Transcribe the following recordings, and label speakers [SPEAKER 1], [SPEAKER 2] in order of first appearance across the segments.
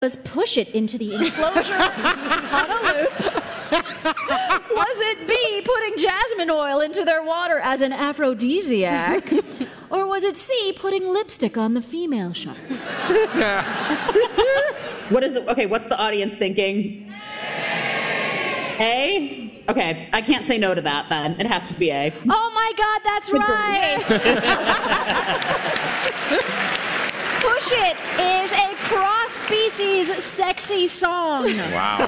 [SPEAKER 1] Was push it into the enclosure on a loop? Was it B, putting jasmine oil into their water as an aphrodisiac? Or was it C, putting lipstick on the female shark?
[SPEAKER 2] What's the audience thinking? A? Okay, I can't say no to that then. It has to be A.
[SPEAKER 1] Oh my God, that's right! Push It is a cross-species sexy song.
[SPEAKER 3] Wow.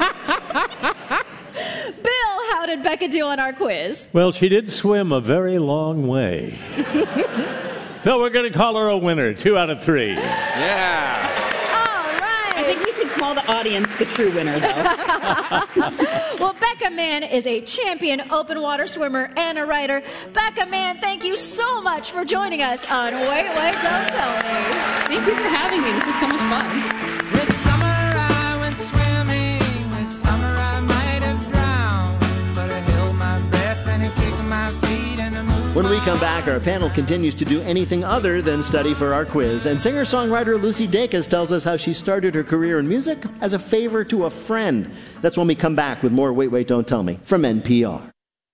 [SPEAKER 1] Bill, how did Becca do on our quiz?
[SPEAKER 4] Well, she did swim a very long way. So we're going to call her a winner, 2 out of 3.
[SPEAKER 3] Yeah.
[SPEAKER 2] I think we should call the audience the true winner, though.
[SPEAKER 1] Well, Becca Mann is a champion open water swimmer and a writer. Becca Mann, thank you so much for joining us on Wait, Don't Tell Me.
[SPEAKER 2] Thank you for having me. This was so much fun.
[SPEAKER 5] This summer I went swimming. This summer I might have drowned, but I held my breath and I kicked my feet and I moved.
[SPEAKER 6] When we come back, our panel continues to do anything other than study for our quiz. And singer-songwriter Lucy Dacus tells us how she started her career in music as a favor to a friend. That's when we come back with more Wait, Don't Tell Me from NPR.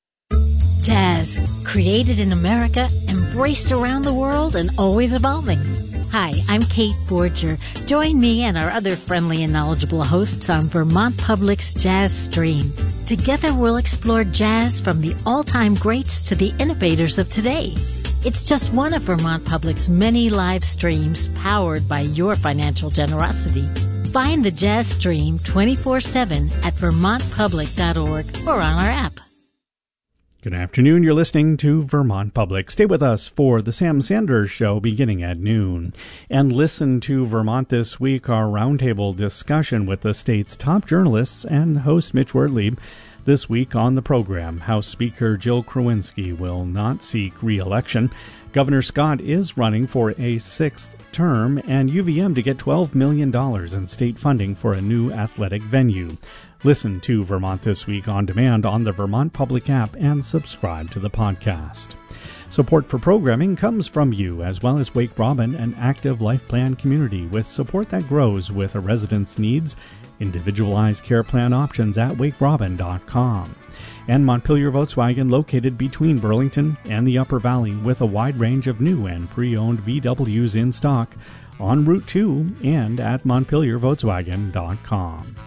[SPEAKER 7] Jazz, created in America, embraced around the world, and always evolving. Hi, I'm Kate Borger. Join me and our other friendly and knowledgeable hosts on Vermont Public's Jazz Stream. Together we'll explore jazz from the all-time greats to the innovators of today. It's just one of Vermont Public's many live streams powered by your financial generosity. Find the Jazz Stream 24/7 at vermontpublic.org or on our app.
[SPEAKER 8] Good afternoon. You're listening to Vermont Public. Stay with us for the Sam Sanders Show beginning at noon. And listen to Vermont This Week, our roundtable discussion with the state's top journalists and host Mitch Wertley. This week on the program, House Speaker Jill Krowinski will not seek re-election. Governor Scott is running for a 6th term, and UVM to get $12 million in state funding for a new athletic venue. Listen to Vermont This Week on demand on the Vermont Public app and subscribe to the podcast. Support for programming comes from you, as well as Wake Robin, an active life plan community with support that grows with a resident's needs, individualized care plan options at wakerobin.com. And Montpelier Volkswagen, located between Burlington and the Upper Valley, with a wide range of new and pre-owned VWs in stock on Route 2 and at montpeliervolkswagen.com.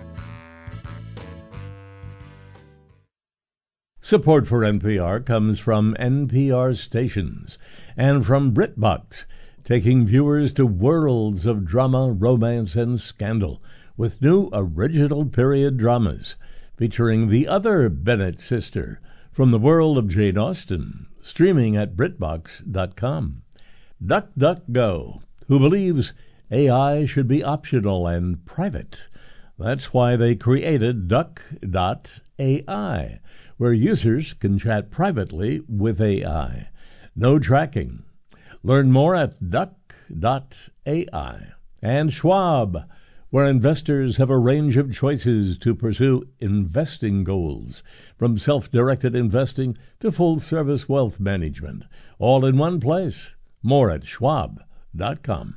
[SPEAKER 4] Support for NPR comes from NPR stations and from BritBox, taking viewers to worlds of drama, romance, and scandal with new original period dramas featuring the other Bennett sister from the world of Jane Austen, streaming at BritBox.com. DuckDuckGo, who believes AI should be optional and private. That's why they created Duck.ai, where users can chat privately with AI. No tracking. Learn more at Duck.ai. And Schwab, where investors have a range of choices to pursue investing goals, from self-directed investing to full-service wealth management, all in one place. More at Schwab.com.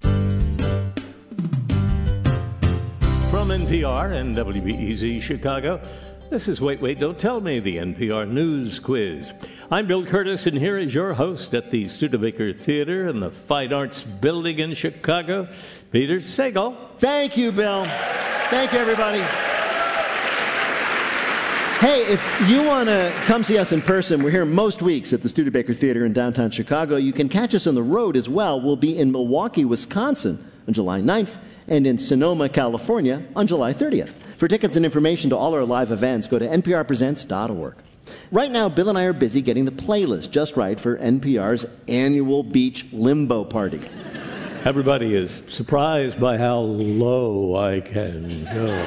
[SPEAKER 4] From NPR and WBEZ Chicago, this is Wait, Don't Tell Me, the NPR News Quiz. I'm Bill Curtis, and here is your host at the Studebaker Theater in the Fine Arts Building in Chicago, Peter Sagal.
[SPEAKER 6] Thank you, Bill. Thank you, everybody. Hey, if you want to come see us in person, we're here most weeks at the Studebaker Theater in downtown Chicago. You can catch us on the road as well. We'll be in Milwaukee, Wisconsin on July 9th and in Sonoma, California on July 30th. For tickets and information to all our live events, go to nprpresents.org. Right now, Bill and I are busy getting the playlist just right for NPR's annual Beach Limbo Party.
[SPEAKER 4] Everybody is surprised by how low I can go.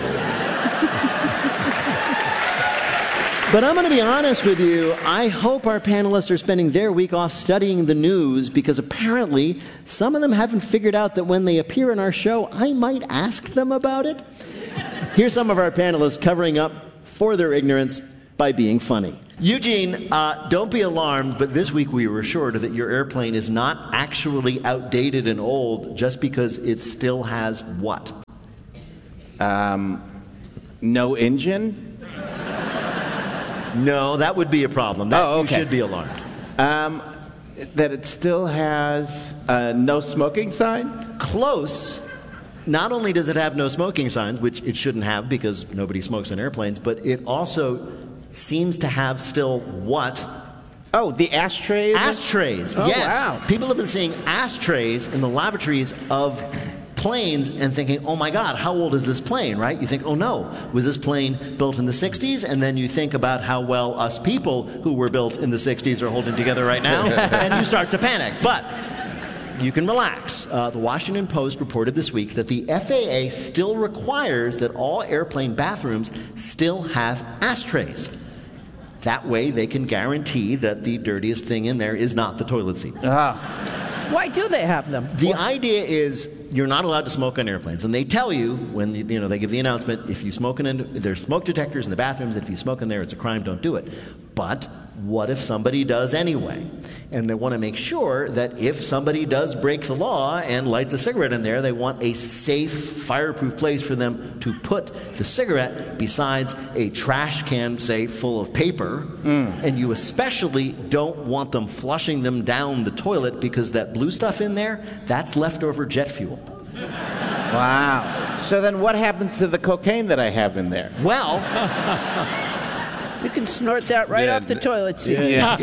[SPEAKER 6] But I'm going to be honest with you, I hope our panelists are spending their week off studying the news, because apparently some of them haven't figured out that when they appear in our show, I might ask them about it. Here's some of our panelists covering up for their ignorance. by being funny. Eugene, don't be alarmed, but this week we were assured that your airplane is not actually outdated and old just because it still has what?
[SPEAKER 3] No engine?
[SPEAKER 6] No, that would be a problem. You should be alarmed.
[SPEAKER 3] That it still has no smoking sign?
[SPEAKER 6] Close. Not only does it have no smoking signs, which it shouldn't have because nobody smokes in airplanes, but it also seems to have still what?
[SPEAKER 3] Oh, the ashtrays?
[SPEAKER 6] Ashtrays,
[SPEAKER 3] oh,
[SPEAKER 6] yes.
[SPEAKER 3] Wow.
[SPEAKER 6] People have been seeing ashtrays in the lavatories of planes and thinking, oh my God, how old is this plane, right? You think, oh no, was this plane built in the 60s? And then you think about how well us people who were built in the 60s are holding together right now, and you start to panic. But you can relax. The Washington Post reported this week that the FAA still requires that all airplane bathrooms still have ashtrays. That way they can guarantee that the dirtiest thing in there is not the toilet seat.
[SPEAKER 9] Why do they have them?
[SPEAKER 6] The idea is you're not allowed to smoke on airplanes, and they tell you when they give the announcement, if you smoke there's smoke detectors in the bathrooms, and if you smoke in there, it's a crime, don't do it. But what if somebody does anyway? And they want to make sure that if somebody does break the law and lights a cigarette in there, they want a safe, fireproof place for them to put the cigarette besides a trash can, say, full of paper. And you especially don't want them flushing them down the toilet because that blue stuff in there, that's leftover jet fuel.
[SPEAKER 3] Wow. So then what happens to the cocaine that I have in there?
[SPEAKER 6] Well,
[SPEAKER 9] you can snort that right off the toilet seat.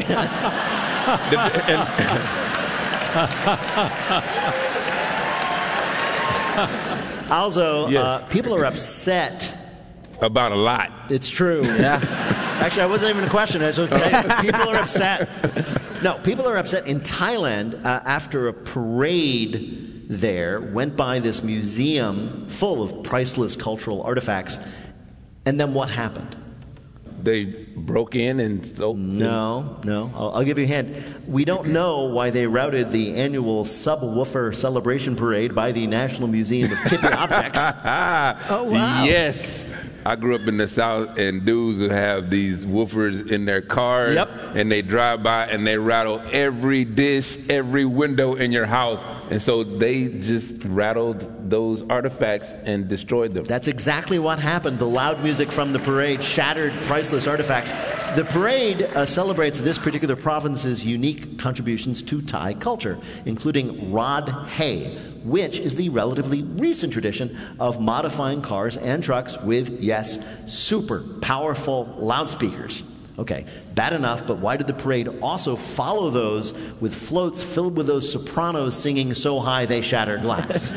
[SPEAKER 6] Also, people are upset
[SPEAKER 10] about a lot.
[SPEAKER 6] It's true. Yeah. Actually, I wasn't even a question. People are upset. No, people are upset in Thailand after a parade there went by this museum full of priceless cultural artifacts. And then what happened?
[SPEAKER 10] They broke in and stole.
[SPEAKER 6] No. I'll give you a hint. We don't know why they routed the annual subwoofer celebration parade by the National Museum of Tippy Objects.
[SPEAKER 9] Oh, wow.
[SPEAKER 10] Yes. I grew up in the South, and dudes would have these woofers in their cars, and they drive by and they rattle every dish, every window in your house. And so they just rattled those artifacts and destroyed them.
[SPEAKER 6] That's exactly what happened. The loud music from the parade shattered priceless artifacts. The parade celebrates this particular province's unique contributions to Thai culture, including Rod Hay, which is the relatively recent tradition of modifying cars and trucks with, yes, super powerful loudspeakers. Okay, bad enough, but why did the parade also follow those with floats filled with those sopranos singing so high they shattered glass?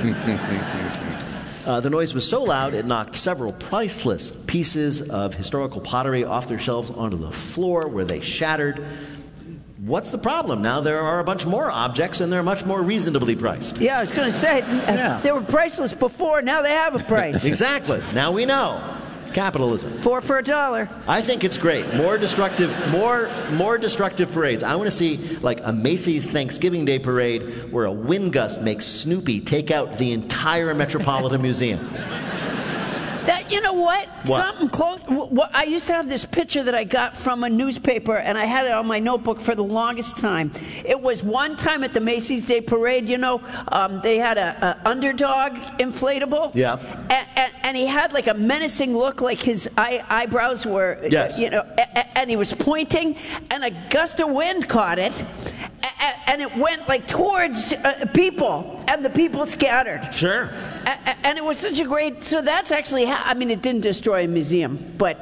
[SPEAKER 6] The noise was so loud it knocked several priceless pieces of historical pottery off their shelves onto the floor where they shattered. What's the problem? Now there are a bunch more objects and they're much more reasonably priced.
[SPEAKER 9] Yeah, I was going to say, they were priceless before, now they have a price.
[SPEAKER 6] Exactly. Now we know. Capitalism.
[SPEAKER 9] 4 for $1.
[SPEAKER 6] I think it's great. More destructive parades. I want to see like a Macy's Thanksgiving Day parade where a wind gust makes Snoopy take out the entire Metropolitan Museum.
[SPEAKER 9] That, you know what? Something close. I used to have this picture that I got from a newspaper, and I had it on my notebook for the longest time. It was one time at the Macy's Day Parade, they had a underdog inflatable.
[SPEAKER 6] Yeah.
[SPEAKER 9] And he had like a menacing look, like his eyebrows were, and he was pointing, and a gust of wind caught it, and it went like towards people, and the people scattered.
[SPEAKER 6] Sure.
[SPEAKER 9] And it was such a great. So that's actually. It didn't destroy a museum, but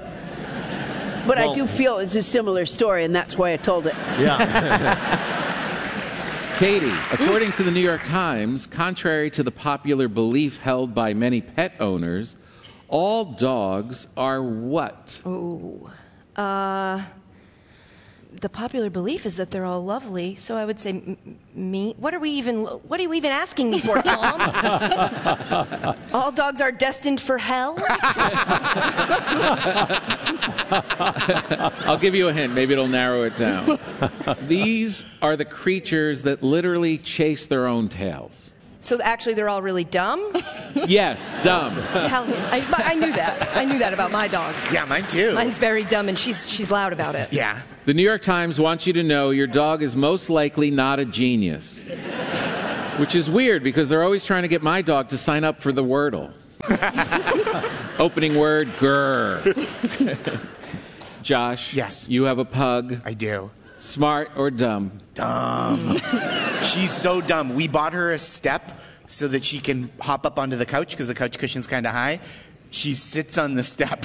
[SPEAKER 9] I do feel it's a similar story, and that's why I told it.
[SPEAKER 6] Yeah.
[SPEAKER 11] Katie, according to the New York Times, contrary to the popular belief held by many pet owners, all dogs are what?
[SPEAKER 12] The popular belief is that they're all lovely, so I would say me. What are you even asking me for, Tom? All dogs are destined for hell?
[SPEAKER 11] I'll give you a hint. Maybe it'll narrow it down. These are the creatures that literally chase their own tails.
[SPEAKER 12] So actually, they're all really dumb?
[SPEAKER 11] Yes, dumb.
[SPEAKER 12] I knew that. I knew that about my dog.
[SPEAKER 13] Yeah, mine too.
[SPEAKER 12] Mine's very dumb, and she's loud about it.
[SPEAKER 13] Yeah.
[SPEAKER 11] The New York Times wants you to know your dog is most likely not a genius. Which is weird because they're always trying to get my dog to sign up for the Wordle. Opening word, grr. Josh.
[SPEAKER 13] Yes.
[SPEAKER 11] You have a pug.
[SPEAKER 13] I do.
[SPEAKER 11] Smart or dumb?
[SPEAKER 13] Dumb. She's so dumb. We bought her a step so that she can hop up onto the couch because the couch cushion's kind of high. She sits on the step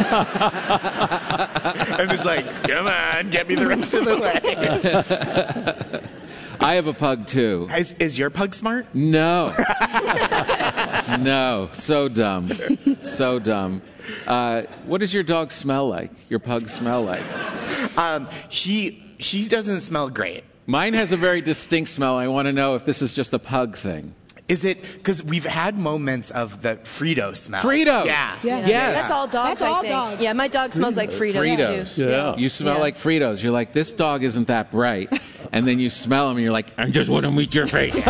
[SPEAKER 13] and is like, come on, get me the rest of the way.
[SPEAKER 11] I have a pug, too.
[SPEAKER 13] Is your pug smart?
[SPEAKER 11] No. No. So dumb. So dumb. What does your dog smell like? Your pug smell like?
[SPEAKER 13] She doesn't smell great.
[SPEAKER 11] Mine has a very distinct smell. I want to know if this is just a pug thing.
[SPEAKER 13] Is it because we've had moments of the Frito smell?
[SPEAKER 11] Fritos.
[SPEAKER 13] Yeah.
[SPEAKER 11] Yes.
[SPEAKER 12] That's all dogs, I think. Yeah, my dog smells like Fritos, too.
[SPEAKER 8] Yeah.
[SPEAKER 11] You smell like Fritos. You're like, this dog isn't that bright. And then you smell them and you're like, I just want to meet your face.
[SPEAKER 14] Since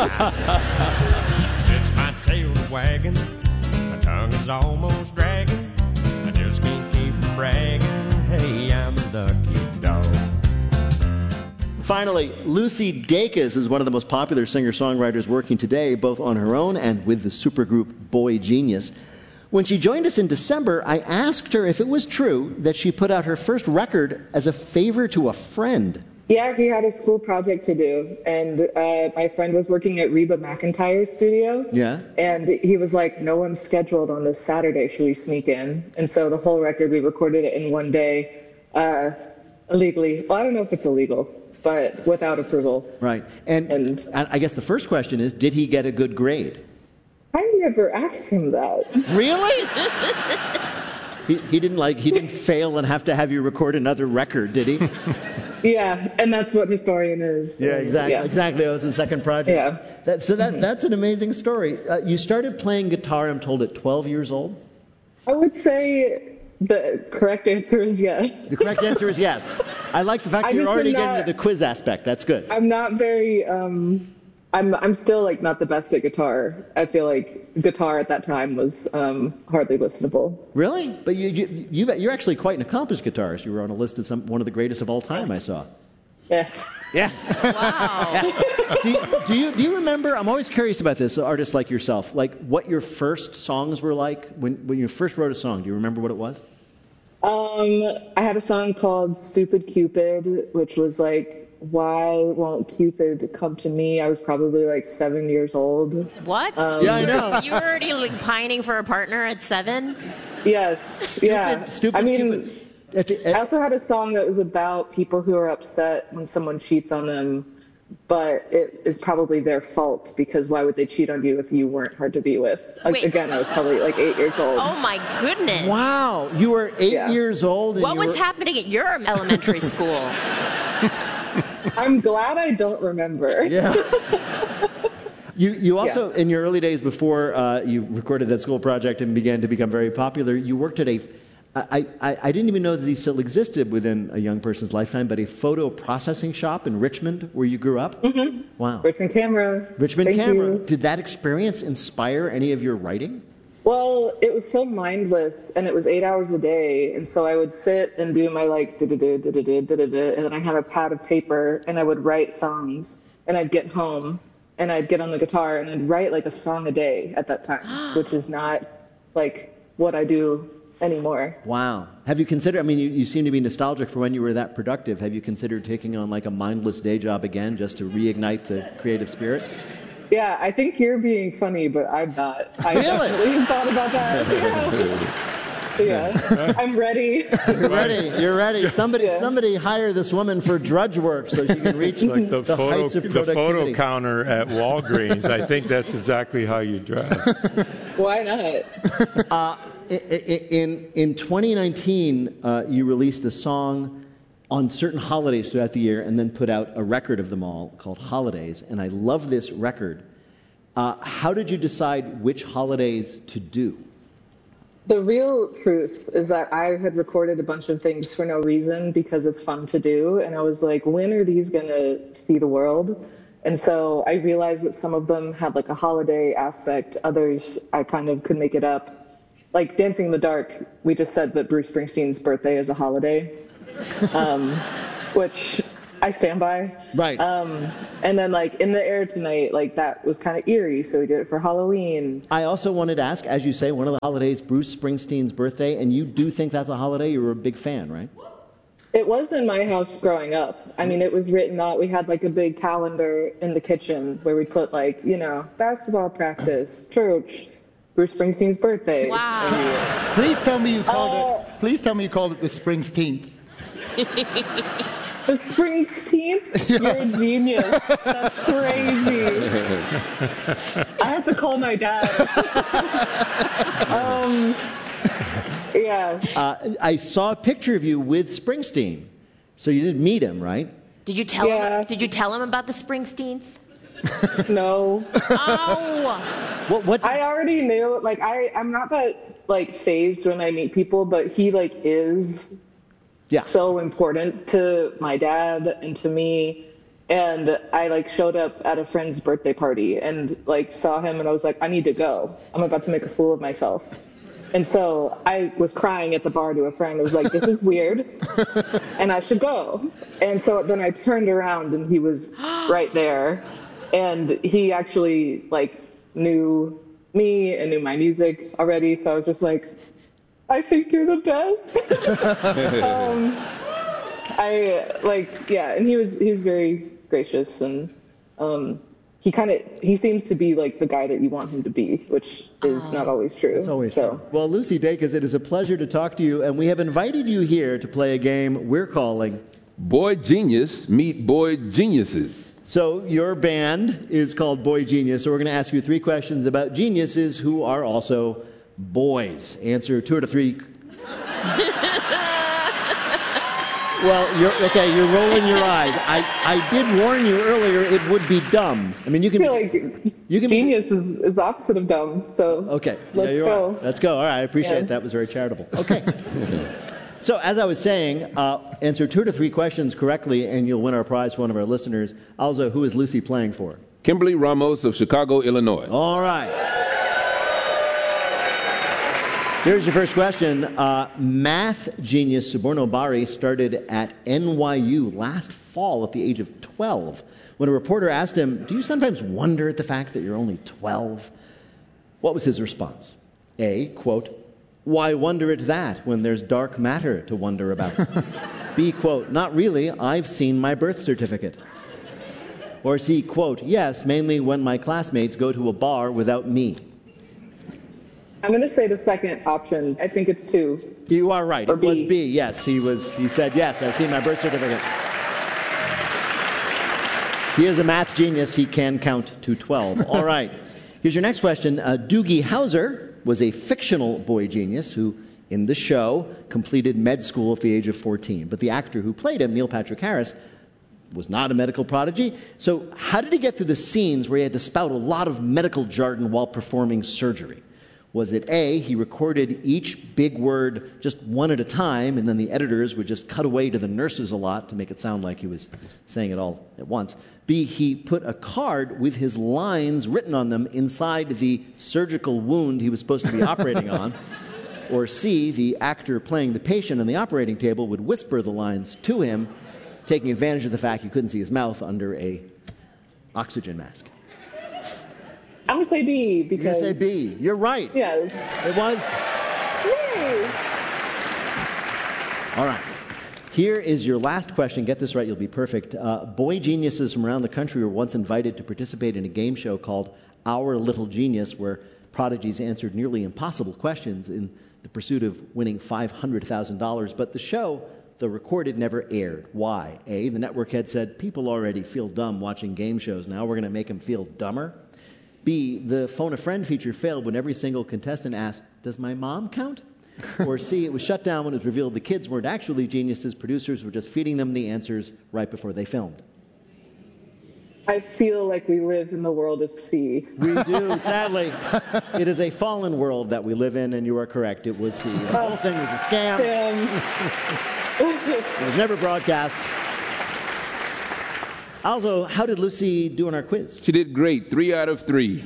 [SPEAKER 14] my tail's wagging, my tongue is almost dragging. I just can't keep bragging. Hey, I'm a lucky dog.
[SPEAKER 6] Finally, Lucy Dacus is one of the most popular singer-songwriters working today, both on her own and with the supergroup Boy Genius. When she joined us in December, I asked her if it was true that she put out her first record as a favor to a friend.
[SPEAKER 15] Yeah, he had a school project to do, and my friend was working at Reba McEntire's studio.
[SPEAKER 6] Yeah.
[SPEAKER 15] And he was like, no one's scheduled on this Saturday, should we sneak in? And so the whole record, we recorded it in one day, illegally. Well, I don't know if it's illegal, but without approval.
[SPEAKER 6] Right. And I guess the first question is, did he get a good grade?
[SPEAKER 15] I never asked him that.
[SPEAKER 6] Really? He didn't fail and have to have you record another record, did he?
[SPEAKER 15] Yeah, and that's what Historian is.
[SPEAKER 6] Yeah, exactly.
[SPEAKER 15] Yeah.
[SPEAKER 6] Exactly. That was the second project.
[SPEAKER 15] Yeah.
[SPEAKER 6] That's an amazing story. You started playing guitar, I'm told, at 12 years old? I
[SPEAKER 15] would say the correct answer is yes.
[SPEAKER 6] The correct answer is yes. I like the fact that you're already getting to the quiz aspect. That's good.
[SPEAKER 15] I'm not very, I'm still like not the best at guitar. I feel like guitar at that time was hardly listenable.
[SPEAKER 6] Really? But you're actually quite an accomplished guitarist. You were on a list of one of the greatest of all time, I saw.
[SPEAKER 15] Yeah.
[SPEAKER 6] Yeah.
[SPEAKER 1] Wow.
[SPEAKER 6] Do you remember, I'm always curious about this, artists like yourself, like what your first songs were like when you first wrote a song. Do you remember what it was?
[SPEAKER 15] I had a song called Stupid Cupid, which was like, why won't Cupid come to me? I was probably like 7 years old.
[SPEAKER 16] What?
[SPEAKER 6] Yeah, I know.
[SPEAKER 16] You were already like pining for a partner at 7?
[SPEAKER 15] Yes.
[SPEAKER 6] Stupid
[SPEAKER 15] I mean,
[SPEAKER 6] Cupid.
[SPEAKER 15] I also had a song that was about people who are upset when someone cheats on them, but it is probably their fault because why would they cheat on you if you weren't hard to be with?
[SPEAKER 16] Wait.
[SPEAKER 15] Again, I was probably like 8 years old.
[SPEAKER 16] Oh my goodness.
[SPEAKER 6] Wow. You were 8 years old. And
[SPEAKER 16] what was happening at your elementary school?
[SPEAKER 15] I'm glad I don't remember.
[SPEAKER 6] Yeah. You also, in your early days before you recorded that school project and began to become very popular, you worked at I didn't even know that these still existed within a young person's lifetime, but a photo processing shop in Richmond, where you grew up?
[SPEAKER 15] Mm-hmm.
[SPEAKER 6] Wow.
[SPEAKER 15] Richmond Camera.
[SPEAKER 6] Richmond
[SPEAKER 15] Thank
[SPEAKER 6] Camera.
[SPEAKER 15] you.
[SPEAKER 6] Did that experience inspire any of your writing?
[SPEAKER 15] Well, it was so mindless, and it was 8 hours a day, and so I would sit and do my like da-da-da, da-da-da, da-da-da, and then I had a pad of paper, and I would write songs, and I'd get home, and I'd get on the guitar, and I'd write like a song a day at that time, which is not like what I do anymore.
[SPEAKER 6] Wow. Have you considered, I mean, you seem to be nostalgic for when you were that productive. Have you considered taking on like a mindless day job again just to reignite the creative spirit?
[SPEAKER 15] Yeah, I think you're being funny, but I'm not. I definitely thought about that. Yeah. I'm ready.
[SPEAKER 6] You're ready. Somebody hire this woman for drudge work so she can reach
[SPEAKER 17] like the
[SPEAKER 6] heights of productivity.
[SPEAKER 17] The photo counter at Walgreens. I think that's exactly how you dress.
[SPEAKER 15] Why not?
[SPEAKER 6] In 2019, you released a song on certain holidays throughout the year and then put out a record of them all called Holidays, and I love this record. How did you decide which holidays to do?
[SPEAKER 15] The real truth is that I had recorded a bunch of things for no reason because it's fun to do, and I was like, when are these going to see the world? And so I realized that some of them had like a holiday aspect. Others, I kind of could make it up. Like Dancing in the Dark, we just said that Bruce Springsteen's birthday is a holiday, which I stand by.
[SPEAKER 6] Right.
[SPEAKER 15] And then like In the Air Tonight, like that was kind of eerie, so we did it for Halloween.
[SPEAKER 6] I also wanted to ask, as you say, one of the holidays, Bruce Springsteen's birthday, and you do think that's a holiday? You're a big fan, right?
[SPEAKER 15] It was in my house growing up. I mean, it was written out. We had like a big calendar in the kitchen where we put like, you know, basketball practice, church, Bruce Springsteen's birthday.
[SPEAKER 16] Wow.
[SPEAKER 18] Please tell me you called it. Please tell me you called it the Springsteenth.
[SPEAKER 15] The Springsteenth? You're a genius. That's crazy. I have to call my dad. Yeah.
[SPEAKER 6] I saw a picture of you with Springsteen. So you did meet him, right?
[SPEAKER 16] Did you tell him? Did you tell him about the Springsteenth?
[SPEAKER 15] No.
[SPEAKER 16] Oh.
[SPEAKER 6] What?
[SPEAKER 15] I already knew. Like, I'm not that like phased when I meet people, but he like is so important to my dad and to me. And I like showed up at a friend's birthday party and like saw him, and I was like, I need to go. I'm about to make a fool of myself. And so I was crying at the bar to a friend. I was like, this is weird, and I should go. And so then I turned around, and he was right there. And he actually, like, knew me and knew my music already. So I was just like, I think you're the best. And he was very gracious. And he seems to be like the guy that you want him to be, which is not always true.
[SPEAKER 6] It's always true. Well, Lucy Dacus, it is a pleasure to talk to you, and we have invited you here to play a game we're calling
[SPEAKER 10] Boy Genius Meet Boy Geniuses.
[SPEAKER 6] So your band is called Boy Genius, so we're going to ask you 3 questions about geniuses who are also boys. Answer 2 out of 3. Well, you're rolling your eyes. I did warn you earlier it would be dumb. I mean, you can...
[SPEAKER 15] I feel like genius is the opposite of dumb, so
[SPEAKER 6] okay.
[SPEAKER 15] Let's go.
[SPEAKER 6] Let's go. All right, I appreciate that. That was very charitable. Okay. So, as I was saying, answer 2 to 3 questions correctly, and you'll win our prize for one of our listeners. Also, who is Lucy playing for?
[SPEAKER 10] Kimberly Ramos of Chicago, Illinois.
[SPEAKER 6] All right. Here's your first question. Math genius Suborno Bari started at NYU last fall at the age of 12. When a reporter asked him, do you sometimes wonder at the fact that you're only 12? What was his response? A, quote, why wonder at that when there's dark matter to wonder about? B, quote, not really, I've seen my birth certificate. Or C, quote, yes, mainly when my classmates go to a bar without me.
[SPEAKER 15] I'm going to say the second option. I think it's 2.
[SPEAKER 6] You are right.
[SPEAKER 15] Or
[SPEAKER 6] It was
[SPEAKER 15] B.
[SPEAKER 6] B, yes. He said, yes, I've seen my birth certificate. He is a math genius. He can count to 12. All right. Here's your next question. Doogie Howser was a fictional boy genius who, in the show, completed med school at the age of 14. But the actor who played him, Neil Patrick Harris, was not a medical prodigy. So how did he get through the scenes where he had to spout a lot of medical jargon while performing surgery? Was it A, he recorded each big word just one at a time, and then the editors would just cut away to the nurses a lot to make it sound like he was saying it all at once? B, he put a card with his lines written on them inside the surgical wound he was supposed to be operating on? Or C, the actor playing the patient on the operating table would whisper the lines to him, taking advantage of the fact you couldn't see his mouth under a oxygen mask?
[SPEAKER 15] I'm going to say B because...
[SPEAKER 6] You say B. You're right.
[SPEAKER 15] Yeah.
[SPEAKER 6] It was.
[SPEAKER 15] Yay!
[SPEAKER 6] All right. Here is your last question. Get this right, you'll be perfect. Boy geniuses from around the country were once invited to participate in a game show called Our Little Genius, where prodigies answered nearly impossible questions in the pursuit of winning $500,000. But the show, though recorded, never aired. Why? A, the network had said, people already feel dumb watching game shows. Now we're going to make them feel dumber. B, the phone a friend feature failed when every single contestant asked, does my mom count? Or C, it was shut down when it was revealed the kids weren't actually geniuses. Producers were just feeding them the answers right before they filmed.
[SPEAKER 15] I feel like we live in the world of C.
[SPEAKER 6] We do, sadly. It is a fallen world that we live in, and you are correct. It was C. The whole thing was a scam. It was never broadcast. Also, how did Lucy do on our quiz?
[SPEAKER 10] She did great. 3 out of 3.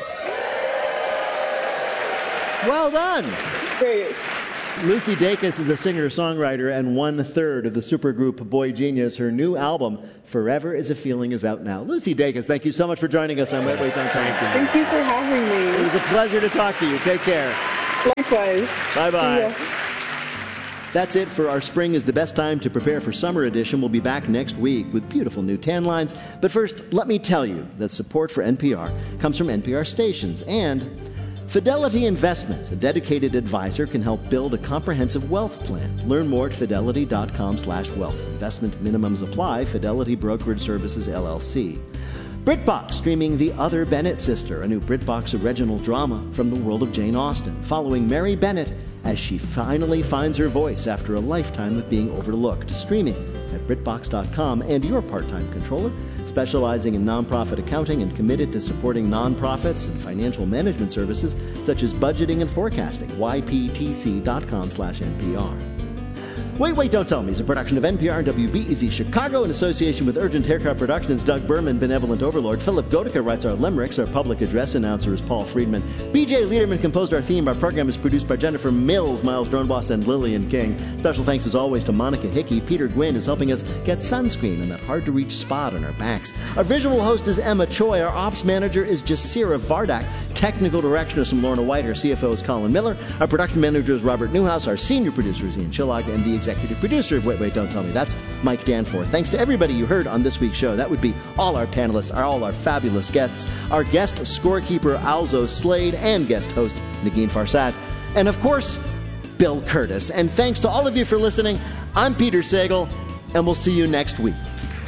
[SPEAKER 6] Well done.
[SPEAKER 15] Great.
[SPEAKER 6] Lucy Dacus is a singer-songwriter and 1/3 of the supergroup Boy Genius. Her new album, Forever Is a Feeling, is out now. Lucy Dacus, thank you so much for joining us on Wait, Wait, Don't Tell Me.
[SPEAKER 15] Thank you for having me.
[SPEAKER 6] It was a pleasure to talk to you. Take care.
[SPEAKER 15] Likewise.
[SPEAKER 6] Bye-bye. That's it for our Spring is the Best Time to Prepare for Summer edition. We'll be back next week with beautiful new tan lines. But first, let me tell you that support for NPR comes from NPR stations and Fidelity Investments, a dedicated advisor, can help build a comprehensive wealth plan. Learn more at fidelity.com/wealth. Investment minimums apply. Fidelity Brokerage Services, LLC. BritBox, streaming The Other Bennett Sister, a new BritBox original drama from the world of Jane Austen, following Mary Bennett as she finally finds her voice after a lifetime of being overlooked. Streaming at BritBox.com. And your part-time controller, specializing in nonprofit accounting and committed to supporting nonprofits and financial management services such as budgeting and forecasting. YPTC.com/NPR. Wait, Wait, Don't Tell Me is a production of NPR and WBEZ Chicago in association with Urgent Haircut Productions. Doug Berman, Benevolent Overlord. Philip Gotica writes our limericks. Our public address announcer is Paul Friedman. BJ Liederman composed our theme. Our program is produced by Jennifer Mills, Miles Dornbos, and Lillian King. Special thanks as always to Monica Hickey. Peter Gwynn is helping us get sunscreen in that hard-to-reach spot on our backs. Our visual host is Emma Choi. Our ops manager is Jasira Vardak. Technical direction is from Lorna White. Our CFO is Colin Miller. Our production manager is Robert Newhouse. Our senior producer is Ian Chillag. And the executive producer of Wait, Wait, Don't Tell Me, that's Mike Danforth. Thanks to everybody you heard on this week's show. That would be all our panelists, all our fabulous guests, our guest scorekeeper Alzo Slade, and guest host Nagin Farsad. And of course, Bill Curtis. And thanks to all of you for listening. I'm Peter Sagal, and we'll see you next week.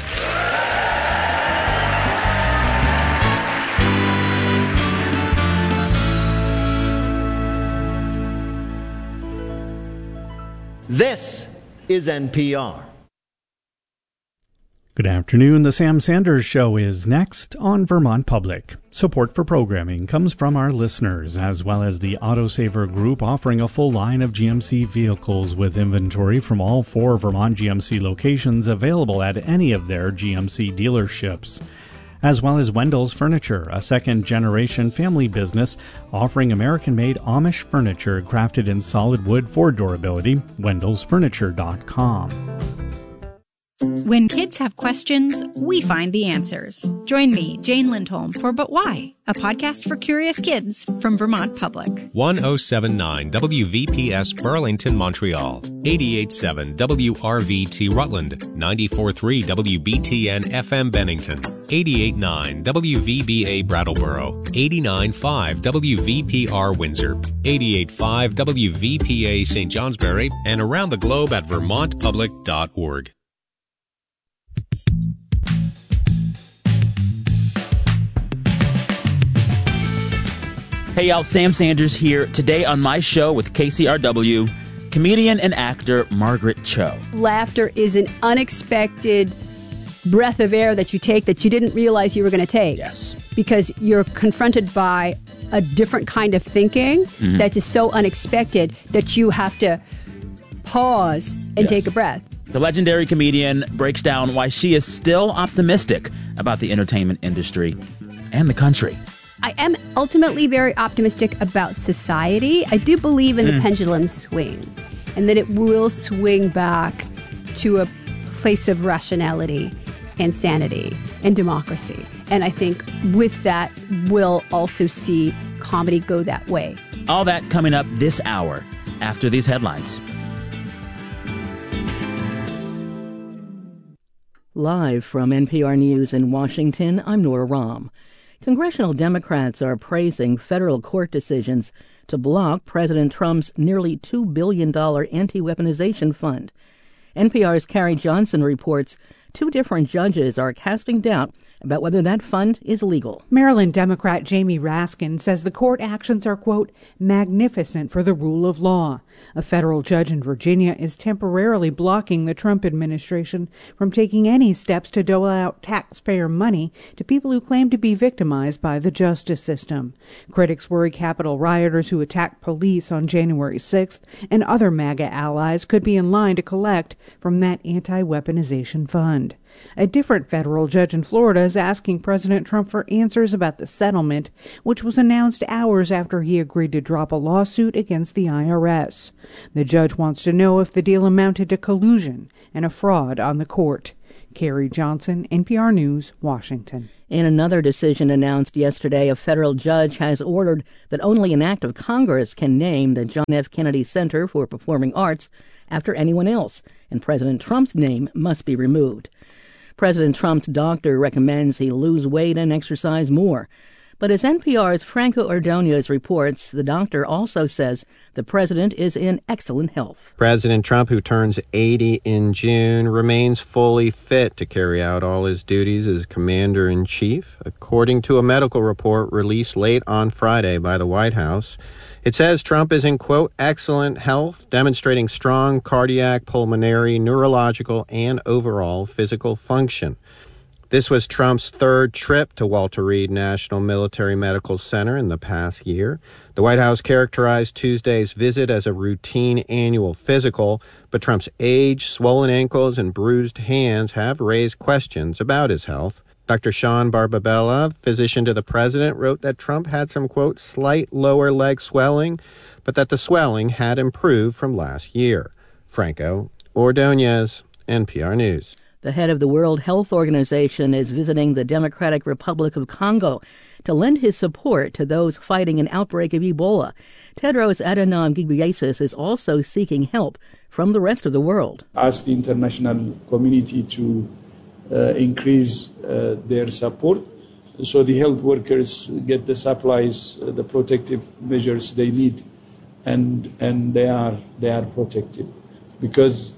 [SPEAKER 6] This is NPR.
[SPEAKER 8] Good afternoon. The Sam Sanders Show is next on Vermont Public. Support for programming comes from our listeners, as well as the Autosaver Group, offering a full line of GMC vehicles with inventory from all 4 Vermont GMC locations available at any of their GMC dealerships. As well as Wendell's Furniture, a second-generation family business offering American-made Amish furniture crafted in solid wood for durability. Wendell'sFurniture.com.
[SPEAKER 19] When kids have questions, we find the answers. Join me, Jane Lindholm, for But Why?, a podcast for curious kids from Vermont Public.
[SPEAKER 20] 1079 WVPS Burlington, Montreal. 887 WRVT Rutland. 94.3 WBTN FM Bennington. 88.9 WVBA Brattleboro. 89.5 WVPR Windsor. 88.5 WVPA St. Johnsbury, and around the globe at vermontpublic.org.
[SPEAKER 21] Hey y'all, Sam Sanders here. Today on my show with KCRW, comedian and actor Margaret Cho.
[SPEAKER 22] Laughter is an unexpected breath of air that you take that you didn't realize you were going to take.
[SPEAKER 21] Yes.
[SPEAKER 22] Because you're confronted by a different kind of thinking that is so unexpected that you have to pause and take a breath.
[SPEAKER 21] The legendary comedian breaks down why she is still optimistic about the entertainment industry and the country.
[SPEAKER 22] I am ultimately very optimistic about society. I do believe in the pendulum swing and that it will swing back to a place of rationality and sanity and democracy. And I think with that, we'll also see comedy go that way.
[SPEAKER 21] All that coming up this hour after these headlines.
[SPEAKER 23] Live from NPR News in Washington, I'm Nora Rahm. Congressional Democrats are praising federal court decisions to block President Trump's nearly $2 billion anti-weaponization fund. NPR's Carrie Johnson reports 2 different judges are casting doubt about whether that fund is legal.
[SPEAKER 24] Maryland Democrat Jamie Raskin says the court actions are, quote, magnificent for the rule of law. A federal judge in Virginia is temporarily blocking the Trump administration from taking any steps to dole out taxpayer money to people who claim to be victimized by the justice system. Critics worry Capitol rioters who attacked police on January 6th and other MAGA allies could be in line to collect from that anti-weaponization fund. A different federal judge in Florida is asking President Trump for answers about the settlement, which was announced hours after he agreed to drop a lawsuit against the IRS. The judge wants to know if the deal amounted to collusion and a fraud on the court. Carrie Johnson, NPR News, Washington.
[SPEAKER 23] In another decision announced yesterday, a federal judge has ordered that only an act of Congress can name the John F. Kennedy Center for Performing Arts after anyone else, and President Trump's name must be removed. President Trump's doctor recommends he lose weight and exercise more. But as NPR's Franco Ordonez reports, the doctor also says the president is in excellent health.
[SPEAKER 2] President Trump, who turns 80 in June, remains fully fit to carry out all his duties as commander-in-chief, according to a medical report released late on Friday by the White House. It says Trump is in, quote, excellent health, demonstrating strong cardiac, pulmonary, neurological, and overall physical function. This was Trump's third trip to Walter Reed National Military Medical Center in the past year. The White House characterized Tuesday's visit as a routine annual physical, but Trump's age, swollen ankles, and bruised hands have raised questions about his health. Dr. Sean Barbabella, physician to the president, wrote that Trump had some, quote, slight lower leg swelling, but that the swelling had improved from last year. Franco Ordonez, NPR News.
[SPEAKER 23] The head of the World Health Organization is visiting the Democratic Republic of Congo to lend his support to those fighting an outbreak of Ebola. Tedros Adhanom Ghebreyesus is also seeking help from the rest of the world.
[SPEAKER 4] Ask the international community to increase their support so the health workers get the supplies, the protective measures they need, and they are protected. Because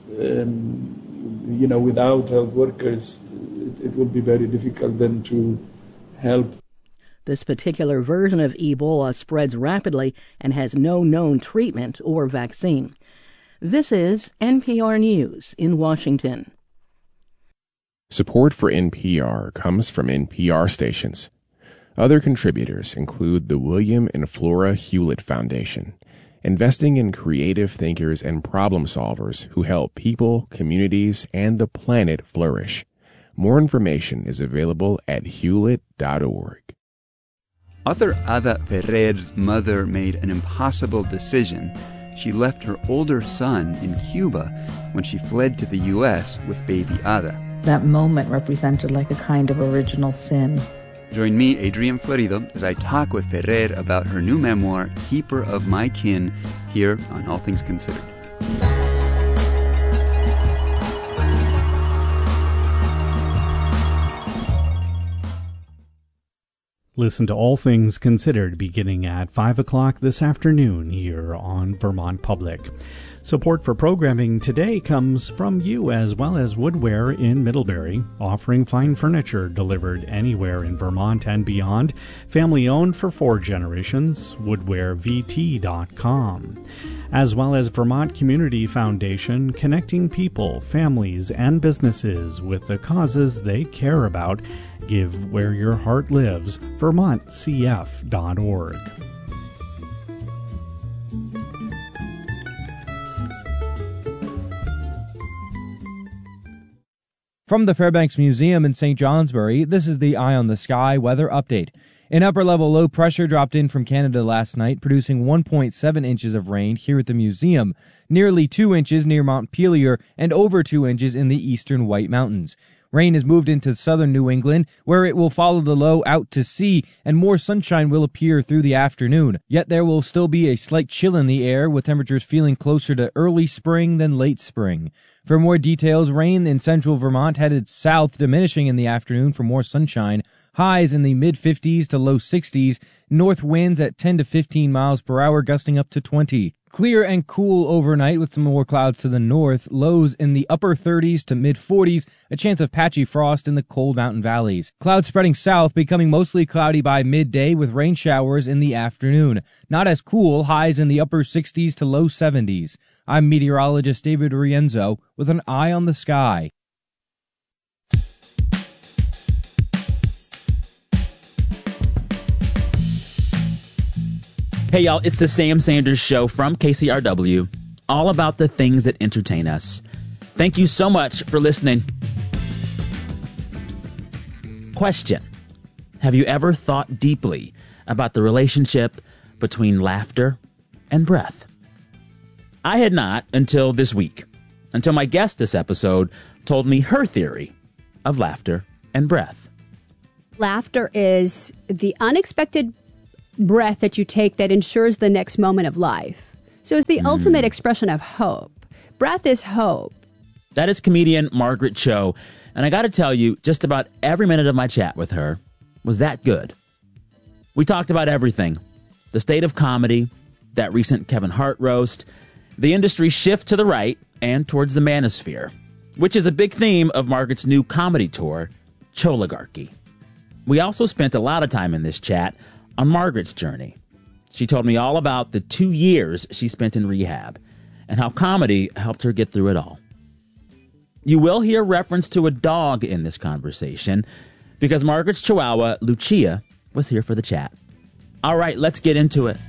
[SPEAKER 4] without health workers, it will be very difficult then to help.
[SPEAKER 23] This particular version of Ebola spreads rapidly and has no known treatment or vaccine. This is NPR News in Washington.
[SPEAKER 5] Support for NPR comes from NPR stations. Other contributors include the William and Flora Hewlett Foundation, investing in creative thinkers and problem solvers who help people, communities, and the planet flourish. More information is available at hewlett.org.
[SPEAKER 7] Author Ada Ferrer's mother made an impossible decision. She left her older son in Cuba when she fled to the U.S. with baby Ada.
[SPEAKER 25] That moment represented like a kind of original sin.
[SPEAKER 7] Join me, Adrian Florido, as I talk with Ferrer about her new memoir, Keeper of My Kin, here on All Things Considered.
[SPEAKER 8] Listen to All Things Considered beginning at 5 o'clock this afternoon here on Vermont Public. Support for programming today comes from you, as well as Woodware in Middlebury, offering fine furniture delivered anywhere in Vermont and beyond. Family owned for 4 generations, woodwarevt.com. As well as Vermont Community Foundation, connecting people, families, and businesses with the causes they care about. Give where your heart lives, vermontcf.org.
[SPEAKER 26] From the Fairbanks Museum in St. Johnsbury, this is the Eye on the Sky weather update. An upper-level low pressure dropped in from Canada last night, producing 1.7 inches of rain here at the museum, nearly 2 inches near Montpelier, and over 2 inches in the eastern White Mountains. Rain has moved into southern New England, where it will follow the low out to sea, and more sunshine will appear through the afternoon. Yet there will still be a slight chill in the air, with temperatures feeling closer to early spring than late spring. For more details, rain in central Vermont headed south, diminishing in the afternoon for more sunshine. Highs in the mid-50s to low 60s. North winds at 10 to 15 miles per hour, gusting up to 20. Clear and cool overnight with some more clouds to the north. Lows in the upper 30s to mid-40s. A chance of patchy frost in the cold mountain valleys. Clouds spreading south, becoming mostly cloudy by midday with rain showers in the afternoon. Not as cool. Highs in the upper 60s to low 70s. I'm meteorologist David Rienzo with an eye on the sky.
[SPEAKER 21] Hey, y'all, it's the Sam Sanders Show from KCRW, all about the things that entertain us. Thank you so much for listening. Question: have you ever thought deeply about the relationship between laughter and breath? I had not until this week, until my guest this episode told me her theory of laughter and breath.
[SPEAKER 22] Laughter is the unexpected breath that you take that ensures the next moment of life. So it's the ultimate expression of hope. Breath is hope.
[SPEAKER 21] That is comedian Margaret Cho, and I got to tell you, just about every minute of my chat with her was that good. We talked about everything: the state of comedy, that recent Kevin Hart roast, the industry shift to the right and towards the manosphere, which is a big theme of Margaret's new comedy tour, Choligarchy. We also spent a lot of time in this chat on Margaret's journey. She told me all about the 2 years she spent in rehab and how comedy helped her get through it all. You will hear reference to a dog in this conversation because Margaret's Chihuahua, Lucia, was here for the chat. All right, let's get into it.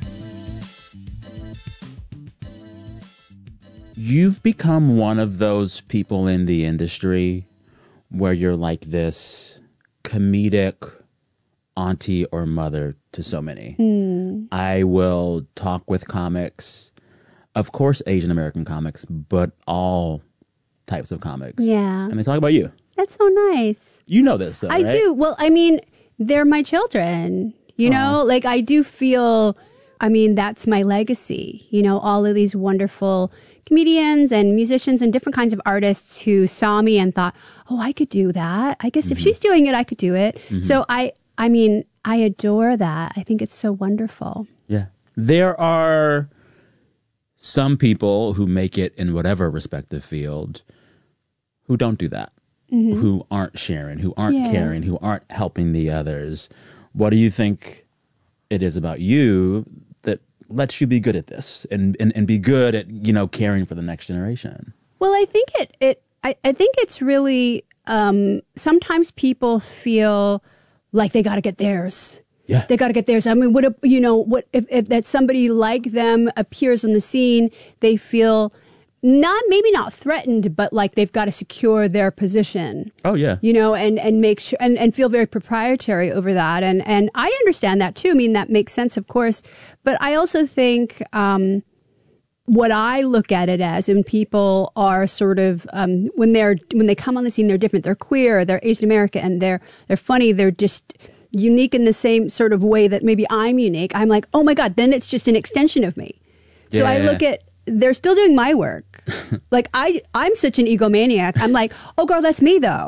[SPEAKER 21] You've become one of those people in the industry where you're like this comedic auntie or mother to so many. I will talk with comics, of course Asian American comics, but all types of comics.
[SPEAKER 22] Yeah.
[SPEAKER 21] And they talk about you.
[SPEAKER 22] That's so nice.
[SPEAKER 21] You know this, though,
[SPEAKER 22] I
[SPEAKER 21] right?
[SPEAKER 22] do. Well, I mean, they're my children. You know, like I do feel, I mean, that's my legacy. You know, all of these wonderful comedians and musicians and different kinds of artists who saw me and thought, oh, I could do that. I guess if she's doing it, I could do it. So I mean, I adore that. I think it's so wonderful.
[SPEAKER 21] Yeah. There are some people who make it in whatever respective field who don't do that, who aren't sharing, who aren't caring, who aren't helping the others. What do you think it is about you that lets you be good at this and be good at, you know, caring for the next generation?
[SPEAKER 22] Well, I think I think it's really, sometimes people feel like they got to get theirs.
[SPEAKER 21] Yeah.
[SPEAKER 22] They got to get theirs. I mean, what if that somebody like them appears on the scene, they feel maybe not threatened, but like they've got to secure their position.
[SPEAKER 21] Oh, yeah.
[SPEAKER 22] You know, and make sure and feel very proprietary over that. And I understand that too. I mean, that makes sense, of course. But I also think what I look at it as, when people are sort of when they come on the scene, they're different. They're queer, they're Asian American, and they're funny. They're just unique in the same sort of way that maybe I'm unique. I'm like, oh my God, then it's just an extension of me. So I look at, they're still doing my work. Like I'm such an egomaniac. I'm like, oh girl, that's me though.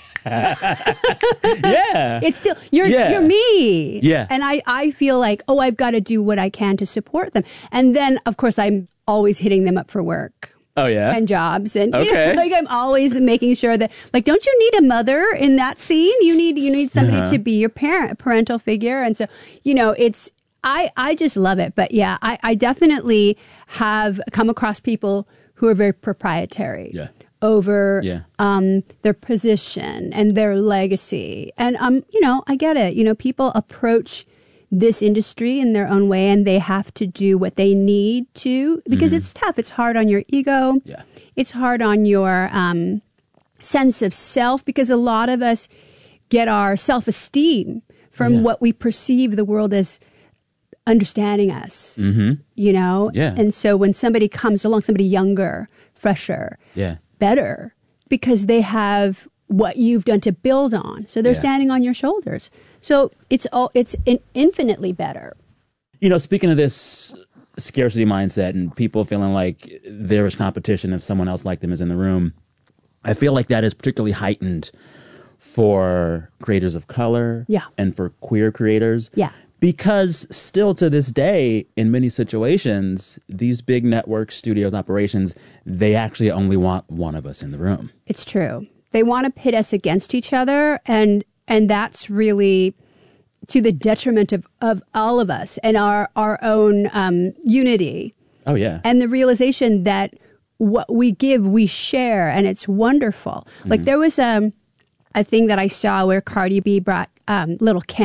[SPEAKER 21] Yeah.
[SPEAKER 22] It's still, you're me.
[SPEAKER 21] Yeah.
[SPEAKER 22] And I feel like, oh, I've got to do what I can to support them. And then of course I'm always hitting them up for work.
[SPEAKER 21] Oh, yeah?
[SPEAKER 22] And jobs. And,
[SPEAKER 21] okay.
[SPEAKER 22] you know, like I'm always making sure that, like, don't you need a mother in that scene? You need somebody to be your parental figure. And so, you know, I just love it. But yeah, I definitely have come across people who are very proprietary over their position and their legacy. And, you know, I get it. You know, people approach this industry in their own way, and they have to do what they need to, because it's tough. It's hard on your ego. Yeah. It's hard on your sense of self, because a lot of us get our self-esteem from what we perceive the world as understanding us, you know?
[SPEAKER 21] Yeah.
[SPEAKER 22] And so when somebody comes along, somebody younger, fresher, better, because they have what you've done to build on. So they're standing on your shoulders. So it's infinitely better.
[SPEAKER 21] You know, speaking of this scarcity mindset and people feeling like there is competition if someone else like them is in the room, I feel like that is particularly heightened for creators of color and for queer creators.
[SPEAKER 22] Yeah.
[SPEAKER 21] Because still to this day, in many situations, these big network studios operations, they actually only want one of us in the room.
[SPEAKER 22] It's true. They want to pit us against each other, and that's really to the detriment of all of us and our own unity.
[SPEAKER 21] Oh, yeah.
[SPEAKER 22] And the realization that what we give, we share, and it's wonderful. Like there was a thing that I saw where Cardi B brought Lil' Kim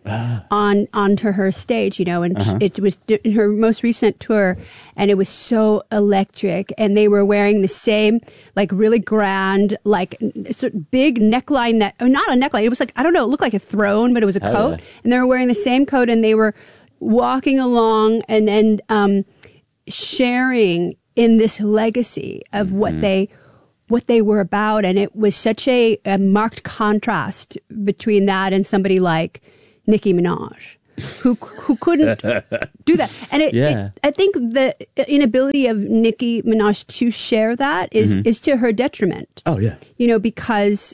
[SPEAKER 22] onto her stage, and it was her most recent tour, and it was so electric, and they were wearing the same, like, really grand, like, sort of big neckline not a neckline, it was like, I don't know, it looked like a throne, but it was a coat, and they were wearing the same coat, and they were walking along and then sharing in this legacy of what they were about, and it was such a marked contrast between that and somebody like Nicki Minaj, who couldn't do that. And I think the inability of Nicki Minaj to share that is to her detriment.
[SPEAKER 21] Oh, yeah.
[SPEAKER 22] Because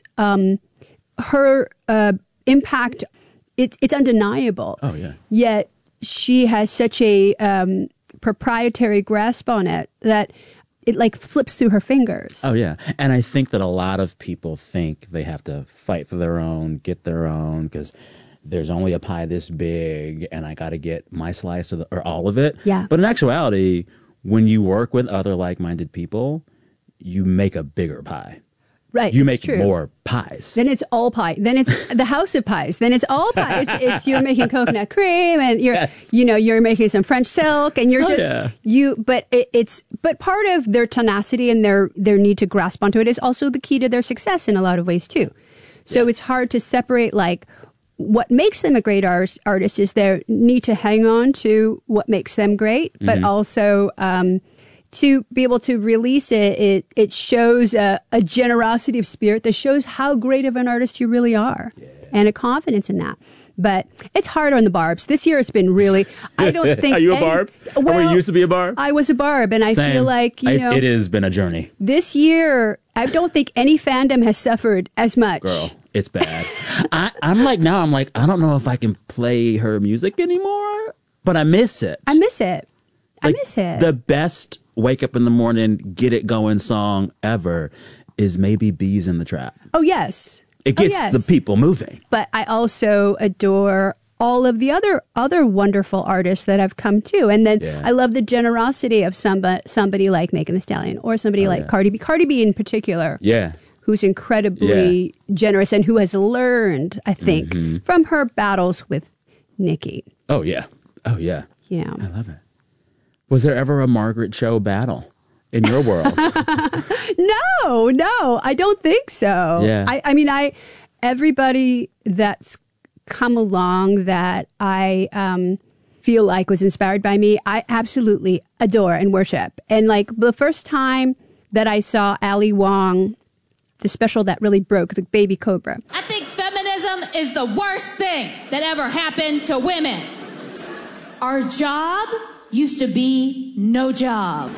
[SPEAKER 22] her impact, it's undeniable.
[SPEAKER 21] Oh, yeah.
[SPEAKER 22] Yet she has such a proprietary grasp on it that it like flips through her fingers.
[SPEAKER 21] Oh, yeah. And I think that a lot of people think they have to fight for their own, get their own, because there's only a pie this big and I got to get my slice of or all of it.
[SPEAKER 22] Yeah.
[SPEAKER 21] But in actuality, when you work with other like-minded people, you make a bigger pie.
[SPEAKER 22] Right.
[SPEAKER 21] You make
[SPEAKER 22] true.
[SPEAKER 21] more pies.
[SPEAKER 22] Then it's all pie. Then it's the house of pies. Then it's all pie. It's you're making coconut cream and you're making some French silk and you're but part of their tenacity and their need to grasp onto it is also the key to their success in a lot of ways too. So it's hard to separate like what makes them a great artist is their need to hang on to what makes them great, but also to be able to release it shows a generosity of spirit that shows how great of an artist you really are, and a confidence in that. But it's hard on the barbs. This year it's been really, I don't think...
[SPEAKER 21] Are you a barb? Well, you used to be a barb?
[SPEAKER 22] I was a barb, and I feel like,
[SPEAKER 21] it has been a journey.
[SPEAKER 22] This year, I don't think any fandom has suffered as much.
[SPEAKER 21] Girl, it's bad. I'm like, I don't know if I can play her music anymore, but I miss it.
[SPEAKER 22] I miss it.
[SPEAKER 21] The best wake up in the morning, get it going song ever is maybe Bees in the Trap.
[SPEAKER 22] Oh, yes.
[SPEAKER 21] It gets the people moving.
[SPEAKER 22] But I also adore all of the other wonderful artists that have come too. And then I love the generosity of somebody like Megan Thee Stallion or somebody like Cardi B. Cardi B in particular.
[SPEAKER 21] Yeah.
[SPEAKER 22] Who's incredibly generous and who has learned, I think, from her battles with Nicki.
[SPEAKER 21] Oh, yeah. Oh, yeah.
[SPEAKER 22] You know.
[SPEAKER 21] I love it. Was there ever a Margaret Cho battle in your world?
[SPEAKER 22] No, I don't think so.
[SPEAKER 21] Yeah.
[SPEAKER 22] I mean, everybody that's come along that I feel like was inspired by me, I absolutely adore and worship. And like the first time that I saw Ali Wong, the special that really broke, the Baby Cobra.
[SPEAKER 3] I think feminism is the worst thing that ever happened to women. Our job used to be no job.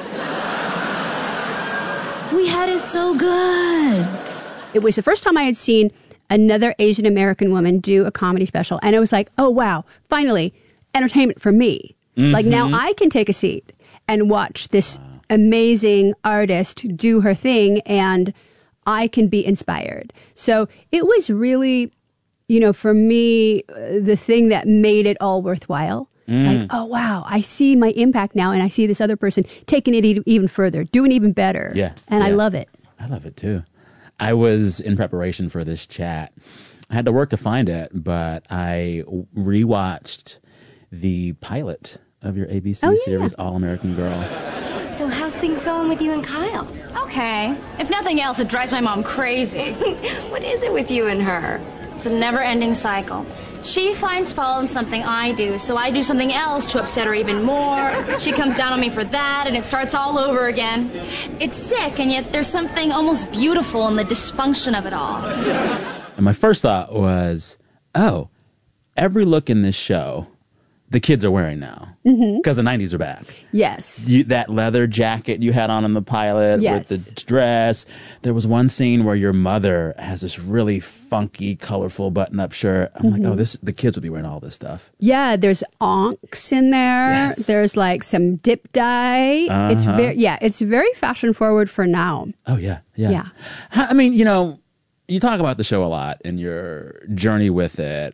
[SPEAKER 3] We had it so good.
[SPEAKER 22] It was the first time I had seen another Asian American woman do a comedy special. And I was like, oh, wow, finally, entertainment for me. Like now I can take a seat and watch this amazing artist do her thing and I can be inspired. So it was really, for me, the thing that made it all worthwhile. Like, oh, wow, I see my impact now, and I see this other person taking it even further, doing even better.
[SPEAKER 21] Yeah.
[SPEAKER 22] And I love it.
[SPEAKER 21] I love it, too. I was, in preparation for this chat, I had to work to find it, but I rewatched the pilot of your ABC series, All American Girl.
[SPEAKER 9] So how's things going with you and Kyle? Okay. If nothing else, it drives my mom crazy. What is it with you and her? It's a never-ending cycle. She finds fault in something I do, so I do something else to upset her even more. She comes down on me for that, and it starts all over again. It's sick, and yet there's something almost beautiful in the dysfunction of it all.
[SPEAKER 21] And my first thought was, every look in this show, the kids are wearing now. Because the 90s are back.
[SPEAKER 22] Yes.
[SPEAKER 21] That leather jacket you had on in the pilot with the dress. There was one scene where your mother has this really funky, colorful button-up shirt. I'm like, the kids will be wearing all this stuff.
[SPEAKER 22] Yeah, there's onks in there. Yes. There's like some dip dye. It's very fashion forward for now.
[SPEAKER 21] Oh, yeah. I mean, you talk about the show a lot and your journey with it.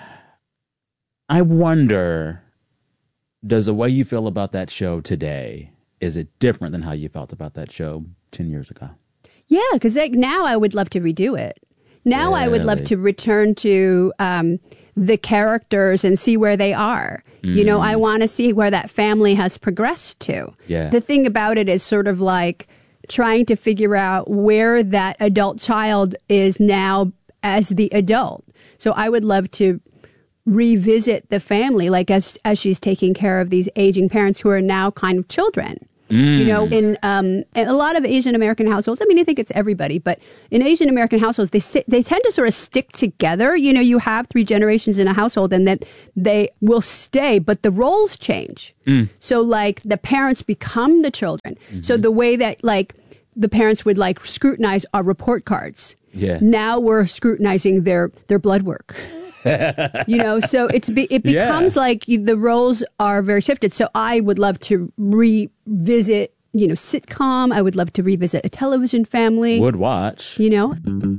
[SPEAKER 21] I wonder, does the way you feel about that show today, is it different than how you felt about that show 10 years ago?
[SPEAKER 22] Yeah, because now I would love to redo it. Now I would love to return to the characters and see where they are. You know, I want to see where that family has progressed to.
[SPEAKER 21] Yeah.
[SPEAKER 22] The thing about it is sort of like trying to figure out where that adult child is now as the adult. So I would love to revisit the family, like as she's taking care of these aging parents who are now kind of children. You know, in a lot of Asian American households, I mean, I think it's everybody, but in Asian American households, they tend to sort of stick together. You know, you have 3 generations in a household and that they will stay, but the roles change. So like the parents become the children. So the way that like the parents would like scrutinize our report cards.
[SPEAKER 21] Yeah.
[SPEAKER 22] Now we're scrutinizing their blood work. You know, so it becomes like the roles are very shifted. So I would love to revisit, you know, sitcom. I would love to revisit a television family.
[SPEAKER 21] Would watch.
[SPEAKER 22] You know?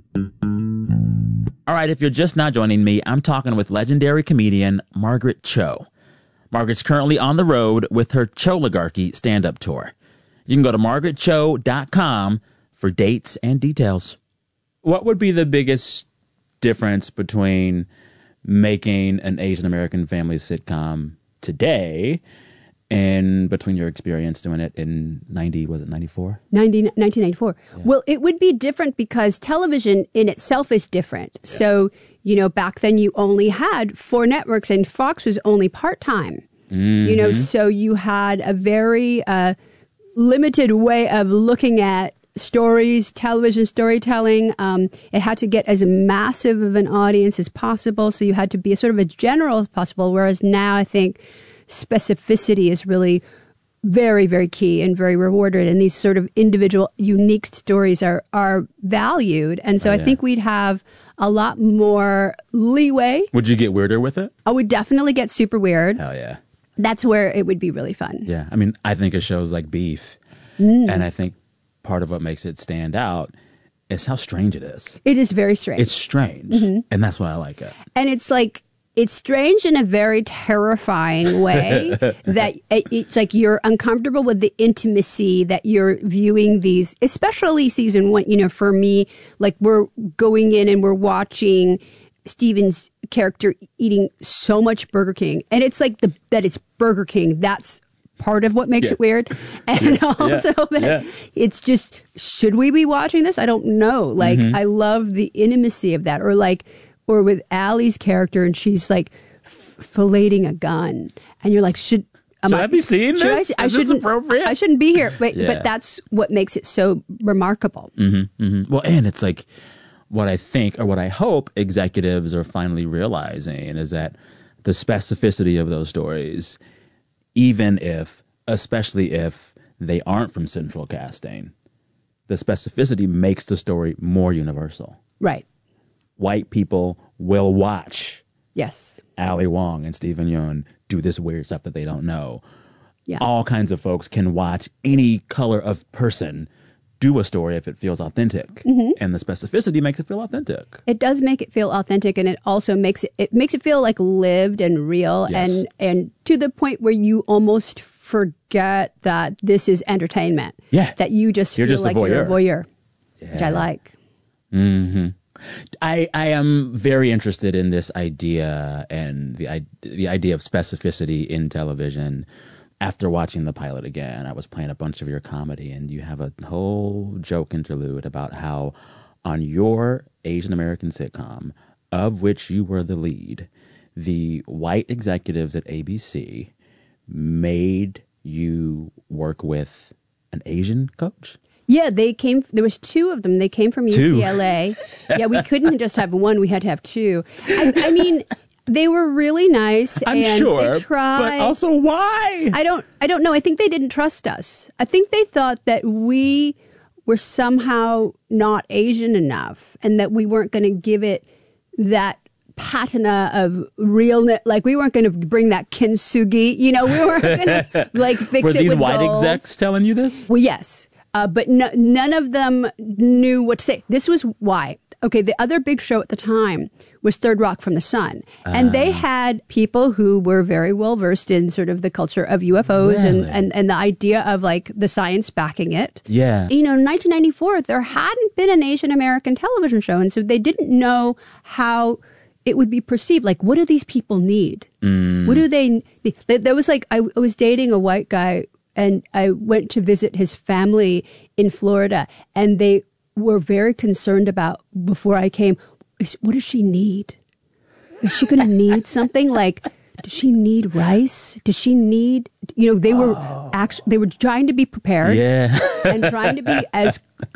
[SPEAKER 21] All right, if you're just now joining me, I'm talking with legendary comedian Margaret Cho. Margaret's currently on the road with her Choligarchy stand-up tour. You can go to margaretcho.com for dates and details. What would be the biggest difference between making an Asian American family sitcom today and between your experience doing it in
[SPEAKER 22] 1994? Yeah. Well, it would be different because television in itself is different. Yeah. So, you know, back then you only had 4 networks and Fox was only part-time. You know, so you had a very limited way of looking at stories, television storytelling. It had to get as massive of an audience as possible. So you had to be sort of as general as possible. Whereas now I think specificity is really very, very key and very rewarded. And these sort of individual, unique stories are valued. And so I think we'd have a lot more leeway.
[SPEAKER 21] Would you get weirder with it?
[SPEAKER 22] I would definitely get super weird.
[SPEAKER 21] Hell yeah.
[SPEAKER 22] That's where it would be really fun.
[SPEAKER 21] Yeah. I mean, I think of shows like Beef. And I think part of what makes it stand out is how strange it is.
[SPEAKER 22] It is very strange.
[SPEAKER 21] It's strange. And that's why I like it.
[SPEAKER 22] And it's like, it's strange in a very terrifying way that it's like you're uncomfortable with the intimacy that you're viewing these, especially season 1. You know, for me, like we're going in and we're watching Steven's character eating so much Burger King. And it's like that it's Burger King. That's part of what makes it weird. And also that it's just, should we be watching this? I don't know. Like, I love the intimacy of that. Or with Allie's character and she's like filleting a gun. And you're like, should
[SPEAKER 21] I be seeing this? Is this appropriate?
[SPEAKER 22] I shouldn't be here. But that's what makes it so remarkable.
[SPEAKER 21] Well, and it's like what I think or what I hope executives are finally realizing is that the specificity of those stories, especially if they aren't from central casting, the specificity makes the story more universal.
[SPEAKER 22] Right.
[SPEAKER 21] White people will watch Ali Wong and Steven Yeun do this weird stuff that they don't know. Yeah. All kinds of folks can watch any color of person do a story if it feels authentic. And the specificity makes it feel authentic.
[SPEAKER 22] It does make it feel authentic, and it also makes it feel like lived and real, and to the point where you almost forget that this is entertainment. Yeah. That you just feel like you're a voyeur, which I like.
[SPEAKER 21] I am very interested in this idea and the idea of specificity in television. After watching the pilot again, I was playing a bunch of your comedy, and you have a whole joke interlude about how on your Asian American sitcom, of which you were the lead, the white executives at ABC made you work with an Asian coach?
[SPEAKER 22] Yeah, there was 2 of them. They came from UCLA. Yeah, we couldn't just have one. We had to have 2. I mean, they were really nice.
[SPEAKER 21] I'm
[SPEAKER 22] and
[SPEAKER 21] sure,
[SPEAKER 22] they tried.
[SPEAKER 21] but also why?
[SPEAKER 22] I don't know. I think they didn't trust us. I think they thought that we were somehow not Asian enough and that we weren't going to give it that patina of realness. Like, we weren't going to bring that kintsugi. You know, we weren't going to like fix it with gold.
[SPEAKER 21] Were these white execs telling you this?
[SPEAKER 22] Well, yes. But none of them knew what to say. This was why. Okay, the other big show at the time was Third Rock from the Sun. And they had people who were very well versed in sort of the culture of UFOs and the idea of like the science backing it.
[SPEAKER 21] Yeah.
[SPEAKER 22] You know, in 1994, there hadn't been an Asian American television show. And so they didn't know how it would be perceived like, what do these people need? What do they need? There was like, I was dating a white guy and I went to visit his family in Florida, and they were very concerned about, before I came, what does she need? Is she going to need something? Like, does she need rice? Does she need, they were they were trying to be prepared and trying to be as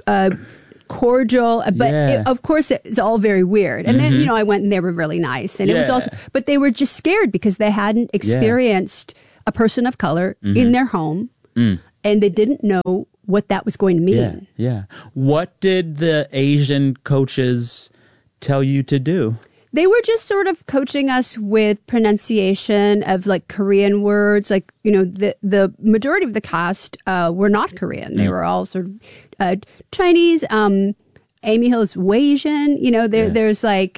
[SPEAKER 22] cordial, but of course it's all very weird. And then, I went and they were really nice. And it was also, but they were just scared because they hadn't experienced a person of color in their home, and they didn't know what that was going to mean.
[SPEAKER 21] What did the Asian coaches tell you to do?
[SPEAKER 22] They were just sort of coaching us with pronunciation of like Korean words. Like, the majority of the cast were not Korean. They were all sort of Chinese. Amy Hill's Wasian. There's like,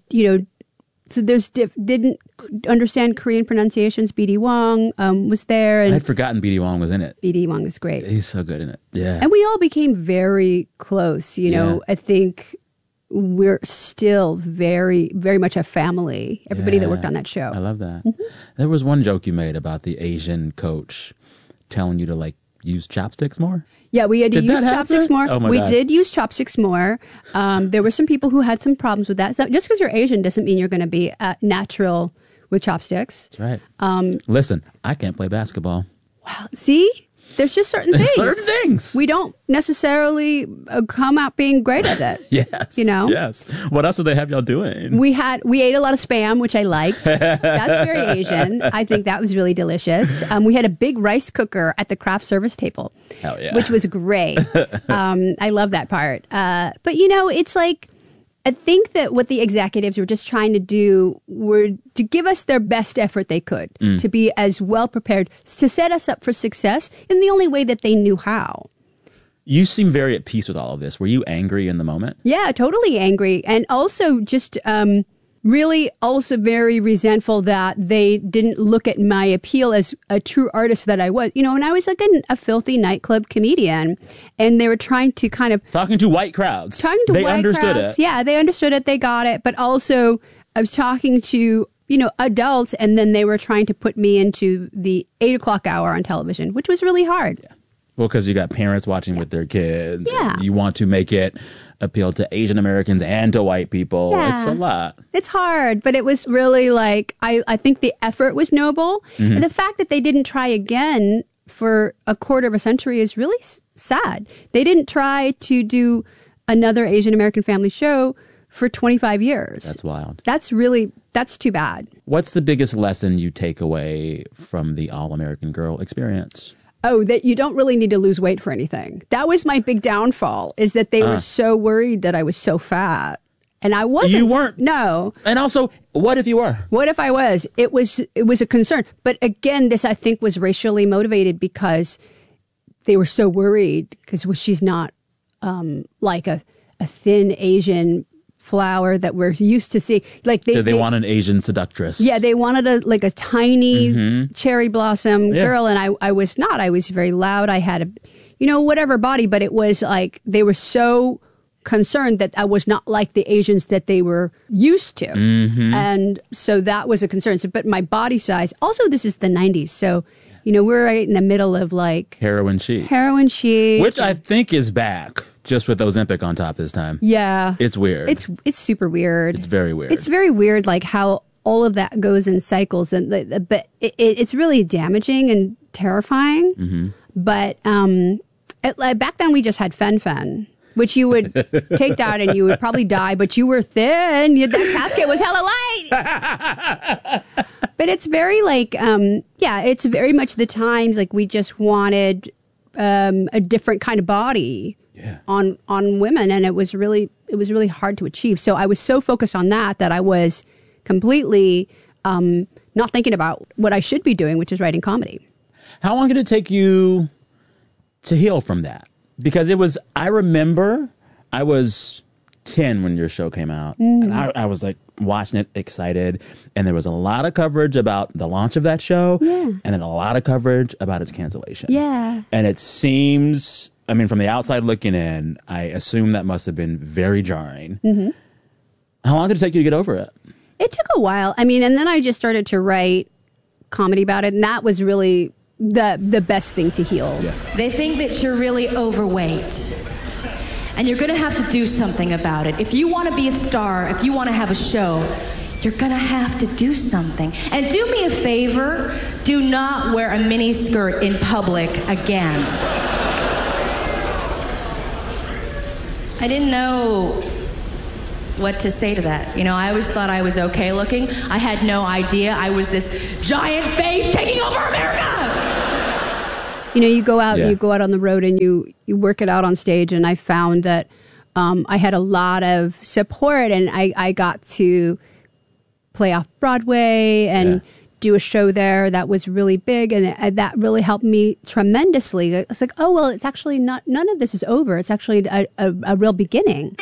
[SPEAKER 22] so didn't understand Korean pronunciations. BD Wong was there. And
[SPEAKER 21] I had forgotten BD Wong was in it.
[SPEAKER 22] BD Wong is great.
[SPEAKER 21] He's so good in it. Yeah.
[SPEAKER 22] And we all became very close. I think we're still very, very much a family. Everybody that worked on that show.
[SPEAKER 21] I love that. There was one joke you made about the Asian coach telling you to like use chopsticks more.
[SPEAKER 22] Yeah, we had to use chopsticks more.
[SPEAKER 21] Oh my
[SPEAKER 22] we
[SPEAKER 21] God.
[SPEAKER 22] did use chopsticks more. There were some people who had some problems with that. So just because you're Asian doesn't mean you're going to be natural with chopsticks.
[SPEAKER 21] That's right. Listen, I can't play basketball.
[SPEAKER 22] Wow. See? There's just certain things.
[SPEAKER 21] Certain things.
[SPEAKER 22] We don't necessarily come out being great at it.
[SPEAKER 21] Yes. Yes. What else do they have y'all doing?
[SPEAKER 22] We ate a lot of Spam, which I liked. That's very Asian. I think that was really delicious. We had a big rice cooker at the craft service table.
[SPEAKER 21] Hell yeah.
[SPEAKER 22] Which was great. I love that part. But it's like, I think that what the executives were just trying to do were to give us their best effort they could, to be as well prepared, to set us up for success in the only way that they knew how.
[SPEAKER 21] You seem very at peace with all of this. Were you angry in the moment?
[SPEAKER 22] Yeah, totally angry. And also just really also very resentful that they didn't look at my appeal as a true artist that I was. And I was like a filthy nightclub comedian, and they were trying to kind of...
[SPEAKER 21] Talking to white crowds.
[SPEAKER 22] They understood it. Yeah, they understood it. They got it. But also I was talking to, adults, and then they were trying to put me into the 8 o'clock hour on television, which was really hard.
[SPEAKER 21] Yeah. Well, because you got parents watching with their kids.
[SPEAKER 22] Yeah.
[SPEAKER 21] You want to make it appeal to Asian Americans and to white people.
[SPEAKER 22] Yeah.
[SPEAKER 21] It's a lot.
[SPEAKER 22] It's hard, but it was really like, I think the effort was noble. And the fact that they didn't try again for a quarter of a century is really sad. They didn't try to do another Asian American family show for 25 years.
[SPEAKER 21] That's wild.
[SPEAKER 22] That's too bad.
[SPEAKER 21] What's the biggest lesson you take away from the All-American Girl experience?
[SPEAKER 22] Oh, that you don't really need to lose weight for anything. That was my big downfall, is that they were so worried that I was so fat. And I wasn't.
[SPEAKER 21] You weren't.
[SPEAKER 22] No.
[SPEAKER 21] And also, what if you were?
[SPEAKER 22] What if I was? It was a concern. But again, this I think was racially motivated because they were so worried because she's not like a thin Asian flower that we're used to see. Like
[SPEAKER 21] they want an Asian seductress.
[SPEAKER 22] Yeah, they wanted a tiny cherry blossom girl, and I was not. I was very loud. I had whatever body, but it was like they were so concerned that I was not like the Asians that they were used to. And so that was a concern. So, but my body size, also this is the 90s. So, we're right in the middle of like
[SPEAKER 21] heroin chic.
[SPEAKER 22] Which
[SPEAKER 21] I think is back. Just with Ozempic on top this time.
[SPEAKER 22] Yeah.
[SPEAKER 21] It's weird.
[SPEAKER 22] It's super weird.
[SPEAKER 21] It's very weird.
[SPEAKER 22] It's very weird, like how all of that goes in cycles, and but it's really damaging and terrifying. But back then we just had Fen-Phen, which you would take that and you would probably die, but you were thin. That casket was hella light. But it's very like, it's very much the times like we just wanted a different kind of body. On women, and it was really hard to achieve. So I was so focused on that I was completely not thinking about what I should be doing, which is writing comedy.
[SPEAKER 21] How long did it take you to heal from that? Because I remember I was 10 when your show came out, and I was like watching it excited, and there was a lot of coverage about the launch of that show, and then a lot of coverage about its cancellation. And it seems, I mean, from the outside looking in, I assume that must have been very jarring. How long did it take you to get over it?
[SPEAKER 22] It took a while. I mean, and then I just started to write comedy about it, and that was really the best thing to heal.
[SPEAKER 1] Yeah. They think that you're really overweight, and you're going to have to do something about it. If you want to be a star, if you want to have a show, you're going to have to do something. And do me a favor, do not wear a mini skirt in public again. I didn't know what to say to that. You know, I always thought I was okay looking. I had no idea I was this giant face taking over America.
[SPEAKER 22] You know, you go out on the road and you work it out on stage, and I found that I had a lot of support, and I got to play off Broadway and do a show there that was really big, and that really helped me tremendously. It's like, oh, well, it's actually not, none of this is over. It's actually a real beginning.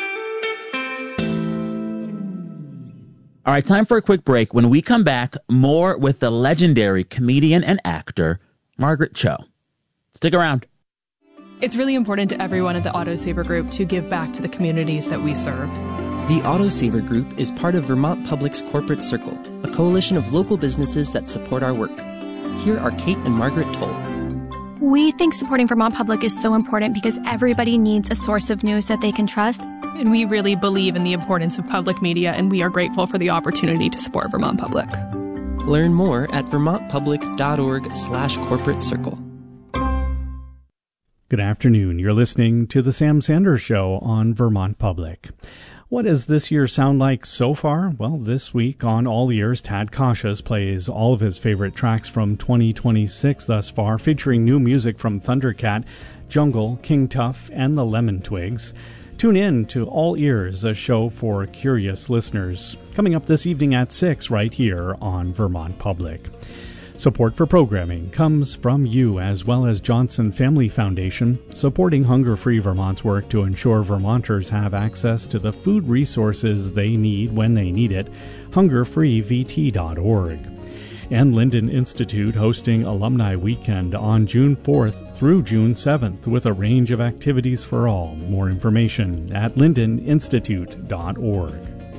[SPEAKER 21] All right, time for a quick break. When we come back, more with the legendary comedian and actor, Margaret Cho. Stick around.
[SPEAKER 11] It's really important to everyone at the Autosaver Group to give back to the communities that we serve.
[SPEAKER 12] The Autosaver Group is part of Vermont Public's Corporate Circle, a coalition of local businesses that support our work. Here are Kate and Margaret Toll.
[SPEAKER 13] We think supporting Vermont Public is so important because everybody needs a source of news that they can trust.
[SPEAKER 11] And we really believe in the importance of public media, and we are grateful for the opportunity to support Vermont Public.
[SPEAKER 12] Learn more at vermontpublic.org/corporate circle.
[SPEAKER 8] Good afternoon. You're listening to The Sam Sanders Show on Vermont Public. What does this year sound like so far? Well, this week on All Ears, Tad Cautious plays all of his favorite tracks from 2026 thus far, featuring new music from Thundercat, Jungle, King Tuff, and the Lemon Twigs. Tune in to All Ears, a show for curious listeners, coming up this evening at 6 right here on Vermont Public. Support for programming comes from you, as well as Johnson Family Foundation, supporting Hunger Free Vermont's work to ensure Vermonters have access to the food resources they need when they need it, hungerfreevt.org. And Linden Institute hosting Alumni Weekend on June 4th through June 7th with a range of activities for all. More information at lindeninstitute.org.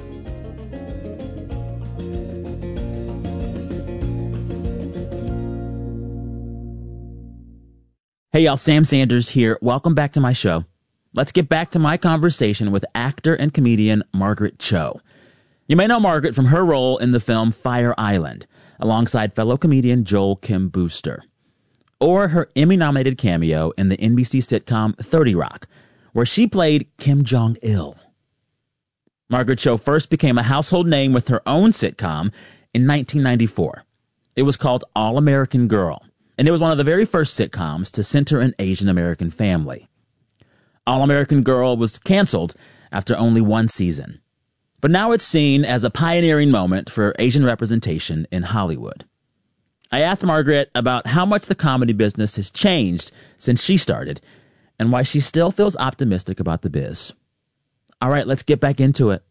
[SPEAKER 21] Hey y'all, Sam Sanders here. Welcome back to my show. Let's get back to my conversation with actor and comedian Margaret Cho. You may know Margaret from her role in the film Fire Island, alongside fellow comedian Joel Kim Booster, or her Emmy-nominated cameo in the NBC sitcom 30 Rock, where she played Kim Jong-il. Margaret Cho first became a household name with her own sitcom in 1994. It was called All American Girl, and it was one of the very first sitcoms to center an Asian American family. All American Girl was canceled after only one season, but now it's seen as a pioneering moment for Asian representation in Hollywood. I asked Margaret about how much the comedy business has changed since she started and why she still feels optimistic about the biz. All right, let's get back into it.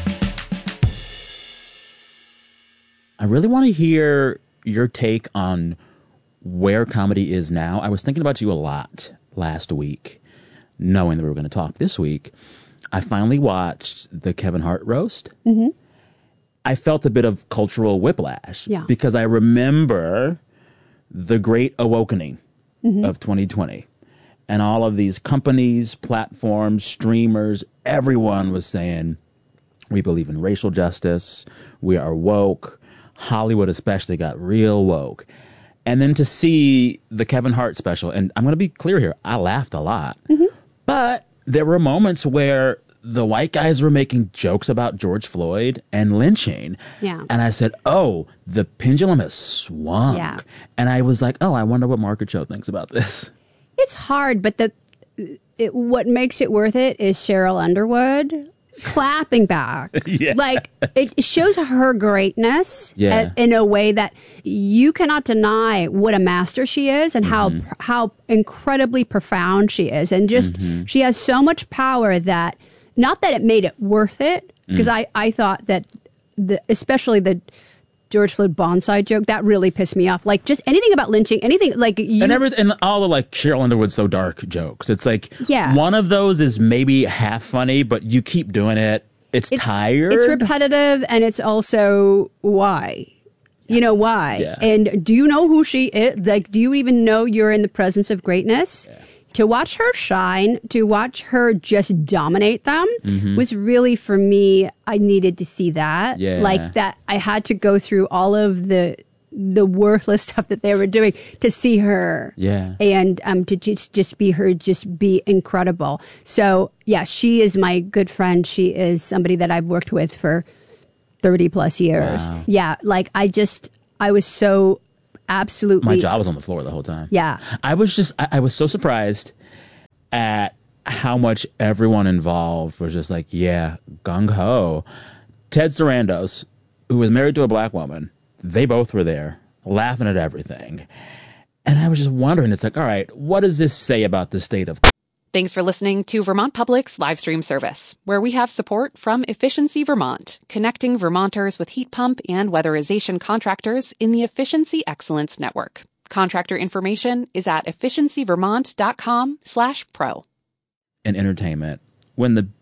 [SPEAKER 21] I really want to hear your take on where comedy is now. I was thinking about you a lot last week, knowing that we were going to talk this week. I finally watched the Kevin Hart roast.
[SPEAKER 22] Mm-hmm.
[SPEAKER 21] I felt a bit of cultural whiplash because I remember the great awakening of 2020 and all of these companies, platforms, streamers, everyone was saying, we believe in racial justice. We are woke. Hollywood especially got real woke. And then to see the Kevin Hart special, and I'm going to be clear here, I laughed a lot. But there were moments where the white guys were making jokes about George Floyd and lynching.
[SPEAKER 22] Yeah.
[SPEAKER 21] And I said, oh, the pendulum has swung.
[SPEAKER 22] Yeah.
[SPEAKER 21] And I was like, oh, I wonder what Margaret Cho thinks about this.
[SPEAKER 22] It's hard, but what makes it worth it is Cheryl Underwood clapping back.
[SPEAKER 21] Yes.
[SPEAKER 22] Like, it shows her greatness
[SPEAKER 21] Yeah.
[SPEAKER 22] in a way that you cannot deny what a master she is and how incredibly profound she is. And just, she has so much power that, not that it made it worth it, because I thought that, especially the George Floyd bonsai joke, that really pissed me off. Like, just anything about lynching, anything like you...
[SPEAKER 21] And all the, like, Cheryl Underwood's so dark jokes. It's like, one of those is maybe half funny, but you keep doing it, It's tired.
[SPEAKER 22] It's repetitive, and it's also why. You know why.
[SPEAKER 21] Yeah.
[SPEAKER 22] And do you know who she is? Like, do you even know you're in the presence of greatness? Yeah. To watch her shine, to watch her just dominate them was really, for me, I needed to see that.
[SPEAKER 21] Yeah.
[SPEAKER 22] Like that, I had to go through all of the worthless stuff that they were doing to see her.
[SPEAKER 21] Yeah.
[SPEAKER 22] And to just be her, just be incredible. So, yeah, she is my good friend. She is somebody that I've worked with for 30 plus years.
[SPEAKER 21] Wow.
[SPEAKER 22] Yeah, like I was so absolutely.
[SPEAKER 21] My jaw was on the floor the whole time.
[SPEAKER 22] Yeah.
[SPEAKER 21] I was so surprised at how much everyone involved was just like, yeah, gung ho. Ted Sarandos, who was married to a black woman, they both were there laughing at everything. And I was just wondering, it's like, all right, what does this say about the state of...
[SPEAKER 10] Thanks for listening to Vermont Public's live stream service, where we have support from Efficiency Vermont, connecting Vermonters with heat pump and weatherization contractors in the Efficiency Excellence Network. Contractor information is at efficiencyvermont.com/pro.
[SPEAKER 21] In entertainment, when the